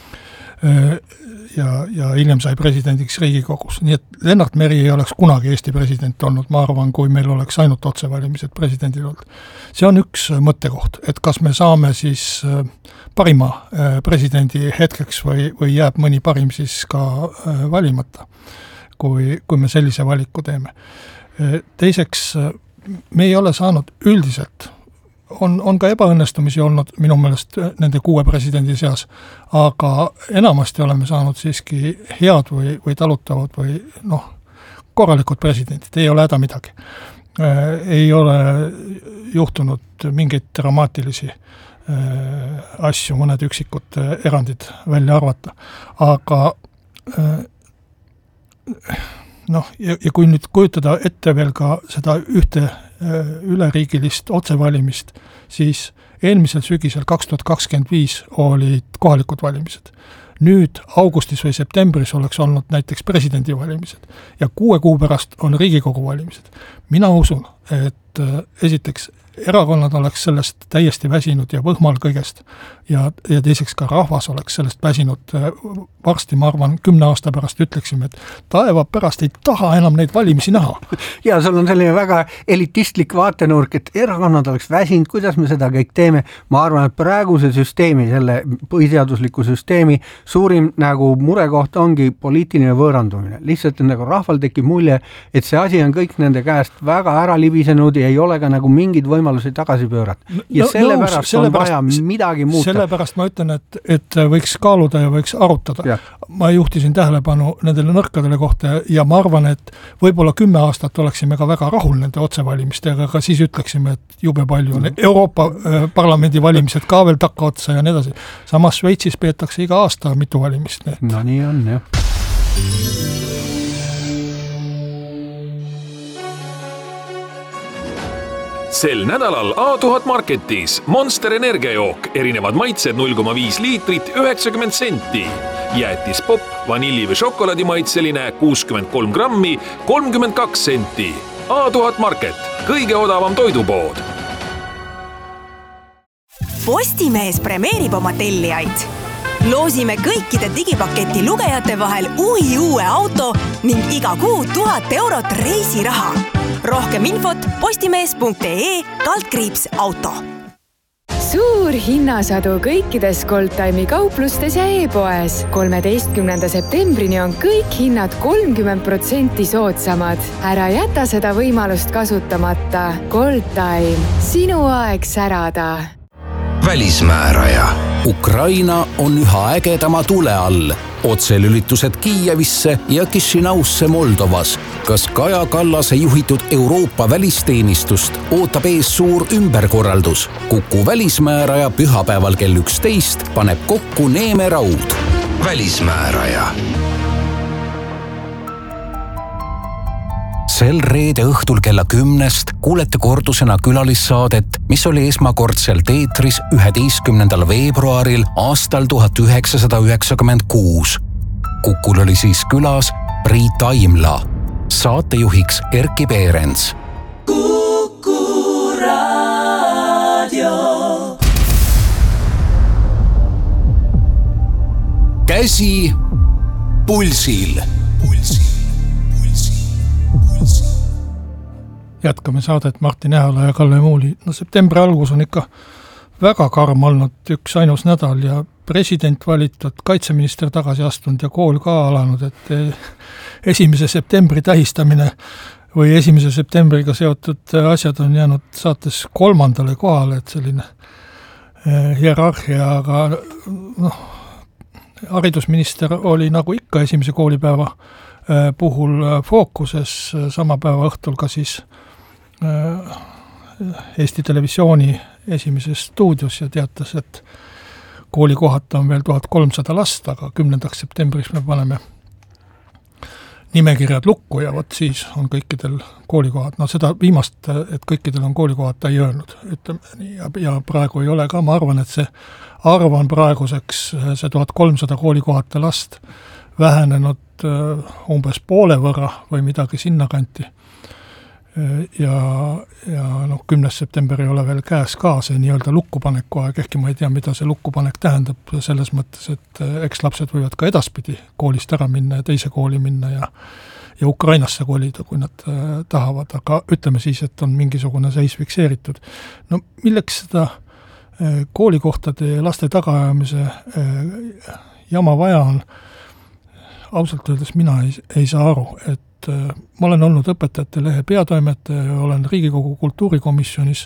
Äh, ja, ja hiljem sai presidendiks Riigikogus. Nii et Lennart Meri ei oleks kunagi Eesti president olnud, ma arvan, kui meil oleks ainult otsevalimised presidendil olnud. See on üks mõttekoht, et kas me saame siis parima presidendi hetkeks või, või jääb mõni parim siis ka valimata, kui, kui me sellise valiku teeme. Teiseks, me ei ole saanud üldiselt On, on ka ebaõnnestumisi olnud minu meelest nende kuue presidendi seas, aga enamasti oleme saanud siiski head või, või talutavad või noh, korralikud presidendid, ei ole häda midagi. ei ole juhtunud mingeid dramaatilisi asju, mõned üksikud erandid välja arvata. Aga noh, ja, ja kui nüüd kujutada ette veel ka seda ühte üleriigilist otsevalimist, siis eelmisel sügisel kaks tuhat kakskümmend viis olid kohalikud valimised. Nüüd augustis või septembris oleks olnud näiteks presidendivalimised ja kuue kuu pärast on Riigikogu valimised. Mina usun, et esiteks erakonnad oleks sellest täiesti väsinud ja võhmal kõigest ja, ja teiseks ka rahvas oleks sellest väsinud. Varsti, ma arvan, kümne aasta pärast ütleksime, et taeva pärast ei taha enam neid valimisi näha. Ja sul on selline väga elitistlik vaatenurk, et erakonnad oleks väsinud, kuidas me seda kõik teeme. Ma arvan, et praeguse süsteemi, selle põhiseadusliku süsteemi suurim nagu murekoht ongi poliitiline võõrandumine. Lihtsalt nagu rahval tekib mulje, et see asi on kõik nende käest väga ära libisenud ja ei ole ka nagu mingid võimalusi tagasi pöörata. Ja no, sellepärast no, selle on vaja midagi muuta. Sellepärast ma ütlen, et, et võiks kaaluda ja võiks arutada. Ja. Ma juhtisin tähelepanu nendele nõrkadele kohta ja ma arvan, et võib-olla kümme aastat oleksime ka väga rahul nende otsevalimistega, aga siis ütleksime, et jube palju on Euroopa parlamendi valimised ka veel takka otsa ja nii edasi. Samas Šveitsis peetakse iga aasta mitu valimist. Nii. No nii on, jah. Sel nädalal A tuhat Marketis Monster energiajook, erinevad maitsed null koma viis liitrit, üheksakümmend senti. Jäätis pop, vanilli või šokolaadi maitseline kuuskümmend kolm grammi, kolmkümmend kaks senti. A tuhat Market, kõige odavam toidupood. Postimees premeerib oma tellijaid. Loosime kõikide digipaketi lugejate vahel uhi uue auto ning iga kuu tuhat eurot reisiraha. Rohkem infot postimees punkt ee kaldkriips auto. Suur hinnasadu kõikides Goldtime'i kauplustes ja e-poes. kolmeteistkümnenda septembrini on kõik hinnad kolmkümmend protsenti soodsamad. Ära jäta seda võimalust kasutamata. Goldtime, sinu aeg särada. Välismääraja. Ukraina on üha ägedama tule all. Otselülitused Kiievisse ja Kišinausse Moldovas. Kas Kaja Kallase juhitud Euroopa välisteenistust ootab ees suur ümberkorraldus? Kuku välismääraja pühapäeval kell üksteist paneb kokku Neeme Raud. Välismääraja. Sel reede õhtul kella kümnest kuulete kordusena külalissaadet, mis oli esmakordselt eetris üheteistkümnendal veebruaril aastal tuhat üheksasada üheksakümmend kuus. Kukul oli siis külas Priit Aimla, saatejuhiks Erki Peerens. Kuku raadio. Käsi pulsil. Pulsil. Jätkame saadet Martin Ehala ja Kalle Muuli. No septembri algus on ikka väga karm olnud, üks ainus nädal ja president valitud, kaitseminister tagasi astunud ja kool ka alanud, et esimese septembri tähistamine või esimese septembriga seotud asjad on jäänud saates kolmandale kohale, et selline hierarhia, aga noh, haridusminister oli nagu ikka esimese koolipäeva puhul fookuses, sama päeva õhtul ka siis Eesti Televisiooni esimeses stuudios ja teatas, et koolikohata on veel tuhat kolmsada last, aga kümnendaks septembris me paneme nimekirjad lukku ja vot siis on kõikidel koolikohad. No seda viimast, et kõikidel on koolikohata ei öelnud. Ja, ja praegu ei ole ka, ma arvan, et see arv on praeguseks see tuhat kolmsada koolikohata last vähenenud umbes poole võrra või midagi sinna kanti. Ja, ja noh, kümnes september ei ole veel käes ka see nii-öelda lukkupaneku aeg, ehkki ma ei tea, mida see lukkupanek tähendab selles mõttes, et eks lapsed võivad ka edaspidi koolist ära minna ja teise kooli minna ja, ja Ukrainasse kolida, kui nad äh, tahavad, aga ütleme siis, et on mingisugune seis fikseeritud. No milleks seda äh, koolikohtade ja laste tagaajamise äh, jama vaja on, ausalt öeldes mina ei, ei saa aru, et ma olen olnud õpetajate lehe peatoimetaja ja olen Riigikogu kultuurikomisjonis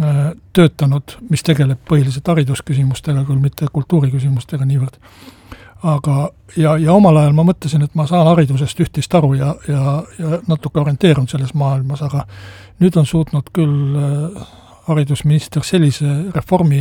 töötanud, mis tegeleb põhiliselt haridusküsimustega, küll mitte kultuuriküsimustega niivõrd. aga ja, ja omal ajal ma mõtlesin, et ma saan haridusest üht-teist aru ja, ja, ja natuke orienteerun selles maailmas, aga nüüd on suutnud küll haridusminister sellise reformi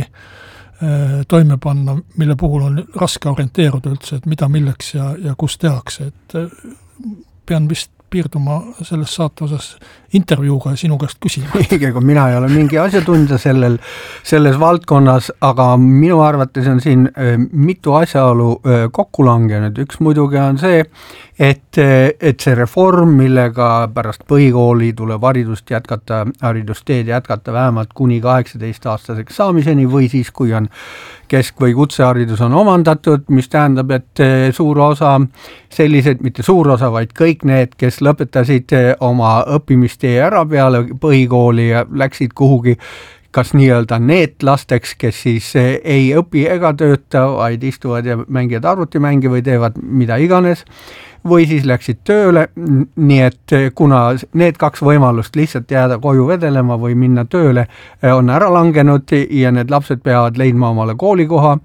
toime panna, mille puhul on raske orienteeruda üldse, et mida milleks ja, ja kus tehakse, et pean vist piirduma selles saate osas intervjuuga ja sinu käest küsima. Ega mina ei ole mingi asjatundja sellel, selles valdkonnas, aga minu arvates on siin mitu asjaolu kokku langenud. Üks muidugi on see, et, et see reform, millega pärast põhikooli tuleb haridust jätkata, haridusteed jätkata vähemalt kuni kaheksateist aastaseks saamiseni või siis, kui on kesk- või kutseharidus on omandatud, mis tähendab, et suur osa sellised, mitte suur osa, vaid kõik need, kes lõpetasid oma õppimistee ära peale põhikooli ja läksid kuhugi kas nii-öelda neetlasteks, kes siis ei õpi ega tööta, vaid istuvad ja mängivad arvutimängi või teevad mida iganes, või siis läksid tööle, nii et kuna need kaks võimalust lihtsalt jääda koju vedelema või minna tööle on ära langenud ja need lapsed peavad leidma omale koolikoha,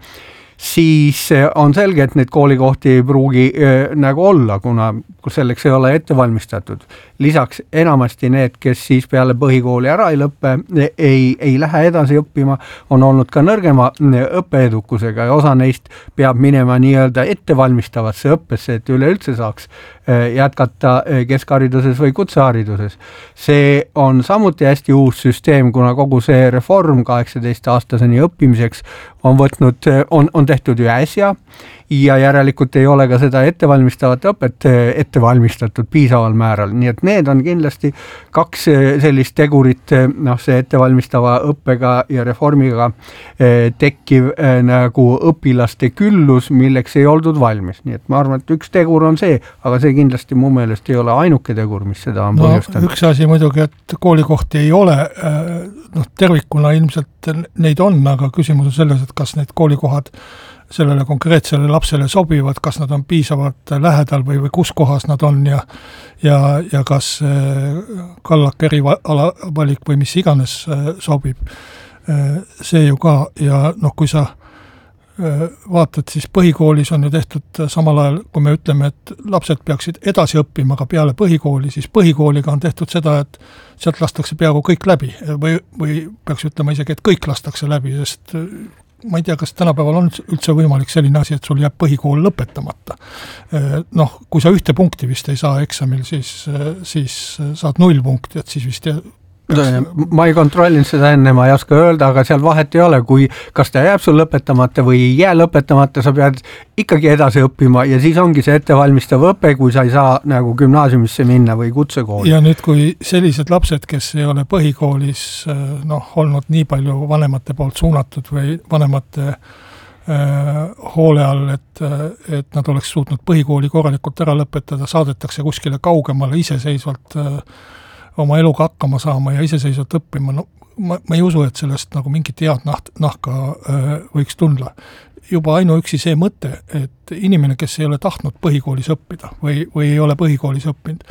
siis on selge, et need koolikohti ei pruugi äh, nagu olla, kuna selleks ei ole ette valmistatud. Lisaks enamasti need, kes siis peale põhikooli ära ei lõppe, ei, ei lähe edasi õppima, on olnud ka nõrgema õppeedukusega ja osa neist peab minema nii-öelda ettevalmistavasse õppesse, et üleüldse saaks äh, jätkata keskhariduses või kutsehariduses. See on samuti hästi uus süsteem, kuna kogu see reform kaheksateist aastaseni õppimiseks on võtnud, on, on tehtud ju äsja ja järelikult ei ole ka seda ettevalmistavat õpet ettevalmistatud piisaval määral, nii et need on kindlasti kaks sellist tegurit, noh see ettevalmistava õppega ja reformiga tekkiv nagu õpilaste küllus, milleks ei oldud valmis, nii et ma arvan, et üks tegur on see, aga see kindlasti mu meelest ei ole ainuke tegur, mis seda on no, põhjustanud. Üks asi muidugi, et koolikohti ei ole, noh tervikuna ilmselt neid on, aga küsimus on selles, et kas need koolikohad sellele konkreetsele lapsele sobivad, kas nad on piisavalt lähedal või, või kus kohas nad on ja, ja, ja kas kallak eriala valik või mis iganes sobib. See ju ka ja noh, kui sa vaatad, siis põhikoolis on ju tehtud samal ajal, kui me ütleme, et lapsed peaksid edasi õppima ka peale põhikooli, siis põhikooliga on tehtud seda, et sealt lastakse peaaegu kõik läbi või, või peaks ütlema isegi, et kõik lastakse läbi, sest ma ei tea, kas tänapäeval on üldse võimalik selline asi, et sul jääb põhikool lõpetamata. Noh, kui sa ühte punkti vist ei saa eksamil, siis, siis saad null punkti, et siis vist ma ei kontrollinud seda enne, ma ei oska öelda, aga seal vahet ei ole, kui kas ta jääb sul lõpetamata või ei jää lõpetamata, sa pead ikkagi edasi õppima ja siis ongi see ettevalmistav õpe, kui sa ei saa nagu gümnaasiumisse minna või kutsekooli. Ja nüüd, kui sellised lapsed, kes ei ole põhikoolis noh, olnud nii palju vanemate poolt suunatud või vanemate äh, hoole all, et, et nad oleks suutnud põhikooli korralikult ära lõpetada, saadetakse kuskile kaugemale iseseisvalt äh, oma eluga hakkama saama ja iseseisvalt õppima, no ma, ma ei usu, et sellest nagu mingit head naht, nahka öö, võiks tundla. Juba ainuüksi see mõte, et inimene, kes ei ole tahtnud põhikoolis õppida või, või ei ole põhikoolis õppinud,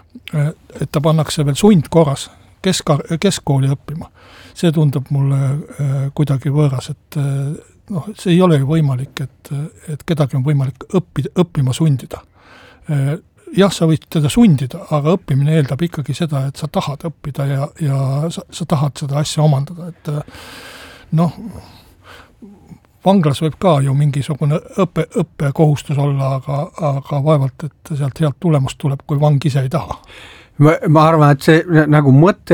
et ta pannakse veel sundkorras kesk, keskkooli õppima, see tundub mulle öö, kuidagi võõras, et öö, noh, see ei ole ju võimalik, et, et kedagi on võimalik õppida, õppima sundida. Jah, sa võid teda sundida, aga õppimine eeldab ikkagi seda, et sa tahad õppida ja, ja sa, sa tahad seda asja omandada, et noh, vanglas võib ka ju mingisugune õppe, õppekohustus olla, aga, aga vaevalt, et sealt head tulemust tuleb, kui vang ise ei taha. Ma, ma arvan, et see nagu mõte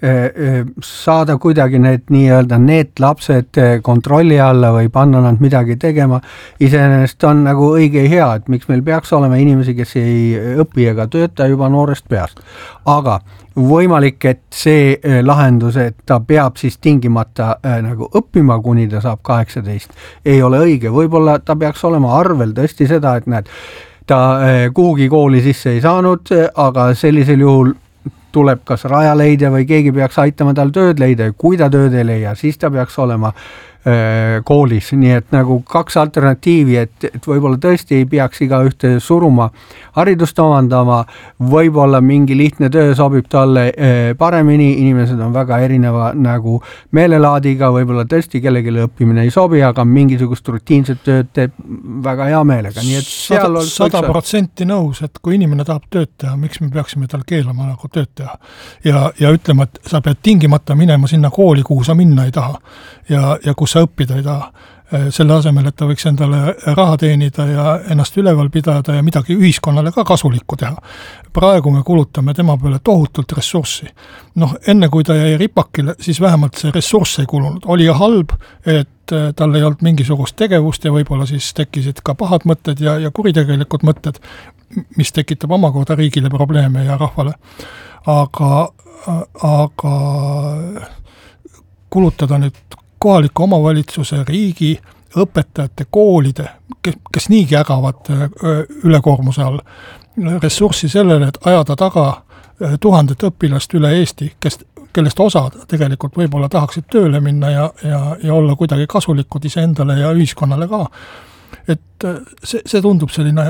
saada kuidagi need nii-öelda need lapsed kontrolli alla või panna nad midagi tegema, iseenesest on nagu õige hea, et miks meil peaks olema inimesi, kes ei õpi ega tööta juba noorest peast. Aga võimalik, et see lahendus, et ta peab siis tingimata nagu õppima, kuni ta saab kaheksateist, ei ole õige. Võib-olla ta peaks olema arvel tõesti seda, et näed, ta kuhugi kooli sisse ei saanud, aga sellisel juhul tuleb kas rajaleidja või keegi peaks aitama tal tööd leida ja kui ta tööd ei leia, siis ta peaks olema koolis, nii et nagu kaks alternatiivi, et, et võib-olla tõesti ei peaks iga ühte suruma haridust omandama, võib-olla mingi lihtne töö sobib talle paremini, inimesed on väga erineva nagu meelelaadiga, võib-olla tõesti kellelegi õppimine ei sobi, aga mingisugust rutiinset tööd teeb väga hea meelega, nii et seal on sada protsenti nõus, et kui inimene tahab tööd teha, miks me peaksime tal keelama nagu tööd teha ja, ja ütlema, et sa pead tingimata minema sinna kooli, kuhu sa minna ei taha ja, ja kus sa õppida ei taha. Selle asemel, et ta võiks endale raha teenida ja ennast üleval pidada ja midagi ühiskonnale ka kasulikku teha. Praegu me kulutame tema peale tohutult ressurssi. Noh, enne kui ta jäi ripakile, siis vähemalt see ressurss ei kulunud. Oli halb, et tal ei olnud mingisugust tegevust ja võib-olla siis tekkisid ka pahad mõtted ja, ja kuritegelikud mõtted, mis tekitab omakorda riigile probleeme ja rahvale. Aga, aga kulutada nüüd kohaliku omavalitsuse, riigi, õpetajate, koolide, kes, kes niigi ägavad ülekoormuse all, ressurssi sellele, et ajada taga tuhandet õpilast üle Eesti, kes, kellest osa tegelikult võib-olla tahaksid tööle minna ja, ja, ja olla kuidagi kasulikud iseendale ja ühiskonnale ka. Et see, see tundub selline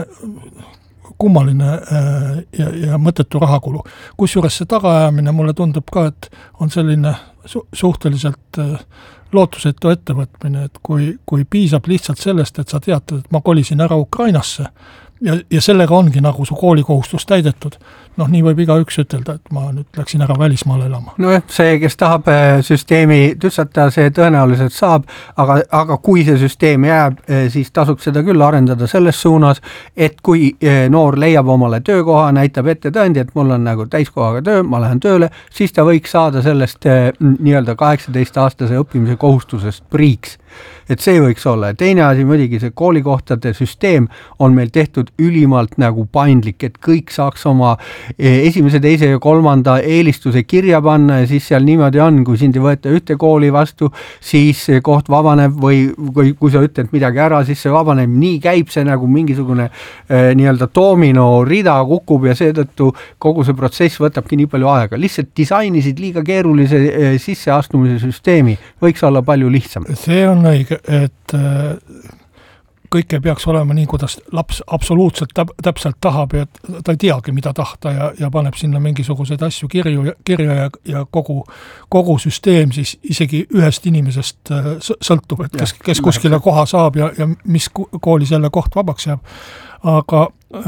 kummaline ja, ja mõttetu rahakulu. Kusjuures see tagaajamine mulle tundub ka, et on selline su- suhteliselt lootusetu ettevõtmine, et kui, kui piisab lihtsalt sellest, et sa teatad, et ma kolisin ära Ukrainasse ja, ja sellega ongi nagu su koolikohustus täidetud. Noh, nii võib iga üks ütelda, et ma nüüd läksin ära välismaale elama. No see, kes tahab süsteemi tüssata, see tõenäoliselt saab, aga, aga kui see süsteem jääb, siis tasuks seda küll arendada selles suunas, et kui noor leiab omale töökoha, näitab ette tõendi, et mul on nagu täiskohaga töö, ma lähen tööle, siis ta võiks saada sellest nii-öelda kaheksateist aastase õppimise kohustusest priiks. Et see võiks olla. Teine asi muidugi see koolikohtade süsteem on meil tehtud ülimalt nagu paindlik, et kõik saaks oma esimese, teise ja kolmanda eelistuse kirja panna ja siis seal niimoodi on, kui sind ei võeta ühte kooli vastu, siis koht vabaneb või, või kui sa ütled midagi ära, siis see vabaneb. Nii käib see nagu mingisugune eh, nii-öelda domino rida kukub ja seetõttu kogu see protsess võtabki nii palju aega. Lihtsalt disainisid liiga keerulise eh, sisseastumise süsteemi, võiks olla palju lihtsam. See on õige, et äh... kõik ei peaks olema nii, kuidas laps absoluutselt täp- täpselt tahab ja ta ei teagi, mida tahta ja, ja paneb sinna mingisuguseid asju kirju, kirja ja, ja kogu, kogu süsteem siis isegi ühest inimesest sõltub, et kes, kes kuskile koha saab ja, ja mis koolis jälle koht vabaks jääb. Aga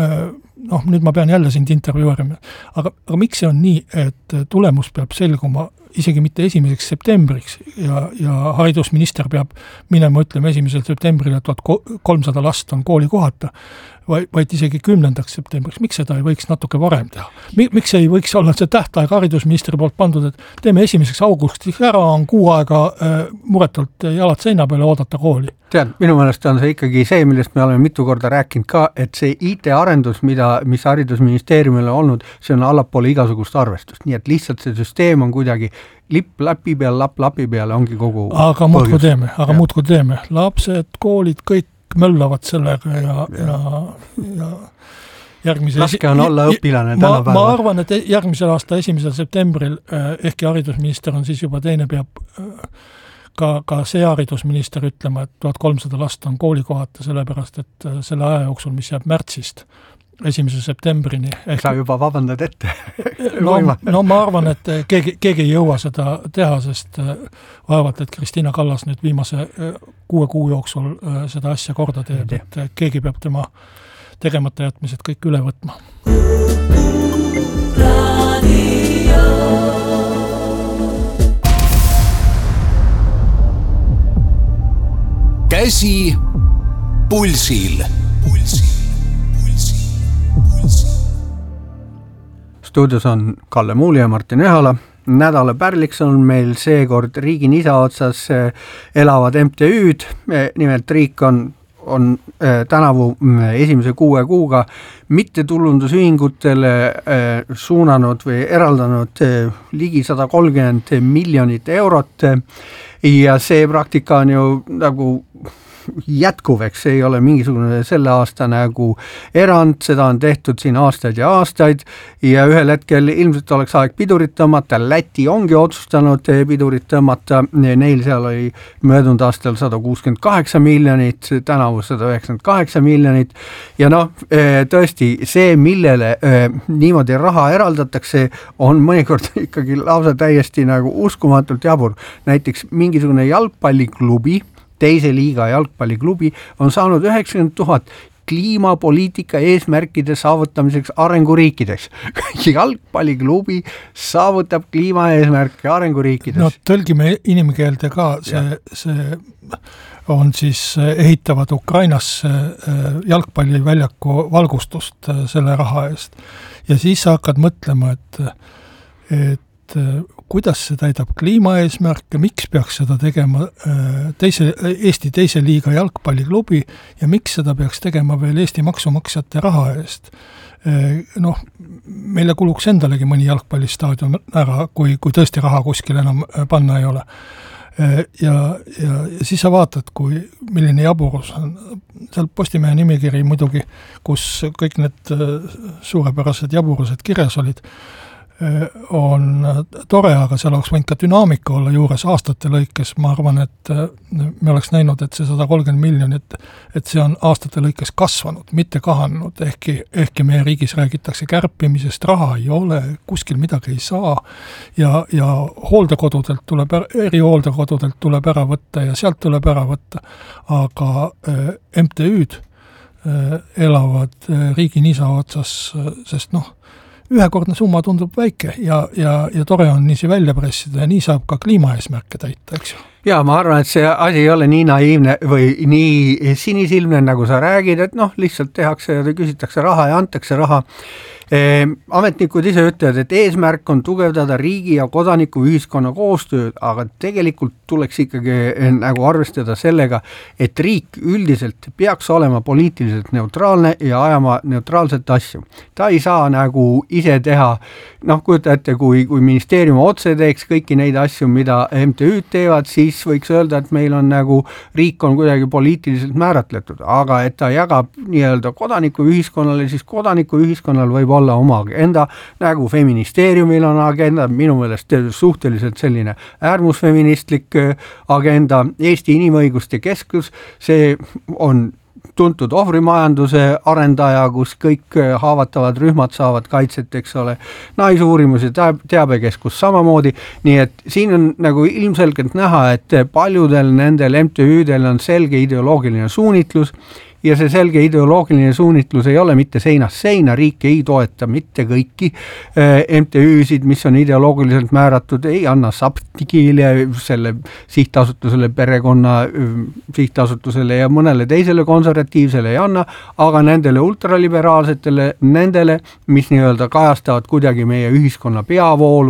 noh, nüüd ma pean jälle sind intervjuerima. Aga, aga miks see on nii, et tulemus peab selguma isegi mitte esimeseks septembriks ja, ja haridusminister peab minema, ütleme, esimesel septembril, et kolmsada last on kooli kohata, vaid, vaid isegi kümnendaks septembriks. Miks seda ei võiks natuke varem teha? Miks ei võiks olla see tähtaeg haridusministri poolt pandud, et teeme esimeseks augustiks ära, on kuu aega äh, muretult jalad seina peale oodata kooli? Tead, minu meelest on see ikkagi see, millest me oleme mitu korda rääkinud ka, et see I T-arendus, mida, mis haridusministeeriumil on olnud, see on allapoole igasugust arvestust. Nii et lihtsalt see süsteem on kuidagi lipp lapi peal, lapp lapi peal ongi kogu aga muudku teeme, aga muudku teeme. Lapsed, koolid, kõik möllavad sellega ja, ja, ja järgmise... Raske on olla õpilane ma, tänapäeva. Ma arvan, et järgmisel aasta esimesel septembril ehkki haridusminister on siis juba teine peab ka, ka see haridusminister ütlema, et tuhat kolmsada last on koolikohata, sellepärast, et selle aja jooksul, mis jääb märtsist esimese septembrini. Ehk... Sa juba vabandad ette. no, no ma arvan, et keegi, keegi ei jõua seda teha, sest vaevalt, et Kristina Kallas nüüd viimase kuue kuu jooksul seda asja korda teeb, et keegi peab tema tegemata jätmised kõik üle võtma. Käsi pulsil. Pulsil. Stuudios on Kalle Muuli ja Martin Ehala. Nädala pärliks on meil seekord riigi nisa otsas elavad M T Ü'd. Nimelt riik on, on tänavu esimese kuue kuuga mittetulundusühingutele suunanud või eraldanud ligi sada kolmkümmend miljonit eurot. Ja see praktika on ju nagu jätkuveks, see ei ole mingisugune selle aasta nagu erand, seda on tehtud siin aastaid ja aastaid ja ühel hetkel ilmselt oleks aeg pidurit tõmmata, Läti ongi otsustanud pidurit tõmmata, neil seal oli möödunud aastal sada kuuskümmend kaheksa miljonit, tänavu sada üheksakümmend kaheksa miljonit ja noh, tõesti see, millele niimoodi raha eraldatakse, on mõnikord ikkagi lausa täiesti nagu uskumatult jabur. Näiteks mingisugune jalgpalliklubi, teise liiga jalgpalliklubi on saanud üheksakümmend tuhat kliimapoliitika eesmärkide saavutamiseks arenguriikides. Jalgpalliklubi saavutab kliimaeesmärke arenguriikides. No tõlgime inimkeelde ka, see, see on siis ehitavad Ukrainas jalgpalliväljaku valgustust selle raha eest. Ja siis sa hakkad mõtlema, et, et kuidas see täidab kliimaeesmärke, miks peaks seda tegema teise, Eesti teise liiga jalgpalliklubi ja miks seda peaks tegema veel Eesti maksumaksjate raha eest. Noh, meile kuluks endalegi mõni jalgpallistaadion ära, kui, kui tõesti raha kuskil enam panna ei ole. Ja, ja, ja siis sa vaatad, kui milline jaburus on. Seal Postimehe nimekiri muidugi, kus kõik need suurepärased jaburused kirjas olid, on tore, aga seal oleks võinud ka dünaamika olla juures aastate lõikes. Ma arvan, et me oleks näinud, et see sada kolmkümmend miljonit, et see on aastate lõikes kasvanud, mitte kahanenud. Ehkki, ehkki meie riigis räägitakse kärpimisest, raha ei ole, kuskil midagi ei saa ja, ja hooldekodudelt tuleb, eri hooldekodudelt tuleb ära võtta ja sealt tuleb ära võtta. Aga M T Ü'd elavad riigi nisa otsas, sest noh, ühekordne summa tundub väike ja, ja, ja tore on niisi välja pressida ja nii saab ka kliimaeesmärke täita, eks ju. Ja ma arvan, et see asi ei ole nii naiivne või nii sinisilmne, nagu sa räägid, et noh, lihtsalt tehakse ja küsitakse raha ja antakse raha. E, ametnikud ise ütlevad, et eesmärk on tugevdada riigi ja kodaniku ühiskonna koostööd, aga tegelikult tuleks ikkagi nagu arvestada sellega, et riik üldiselt peaks olema poliitiliselt neutraalne ja ajama neutraalset asju. Ta ei saa nagu ise teha, noh, kujuta ette, kui, kui ministeerium otse teeks kõiki neid asju, mida M T Ü'd teevad, siis võiks öelda, et meil on nagu riik on kuidagi poliitiliselt määratletud, aga et ta jagab nii-öelda kodaniku ühiskonnale, siis kodaniku ühiskonnal võib olla oma agenda, nagu feministeeriumil on agenda, minu meelest suhteliselt selline äärmusfeministlik agenda, Eesti Inimõiguste Keskus, see on tuntud ohvrimajanduse arendaja, kus kõik haavatavad rühmad saavad kaitset, eks ole, naisuurimus ja teabekeskus samamoodi, nii et siin on nagu ilmselgelt näha, et paljudel nendel M T Ü'del on selge ideoloogiline suunitlus ja see selge ideoloogiline suunitlus ei ole mitte seinast seina, riik ei toeta mitte kõiki M T Ü'sid, mis on ideoloogiliselt määratud, ei anna Saptigile, selle sihtasutusele, perekonna sihtasutusele ja mõnele teisele konservatiivsele ei anna, aga nendele ultraliberaalsetele, nendele, mis nii-öelda kajastavad kuidagi meie ühiskonna peavoolu,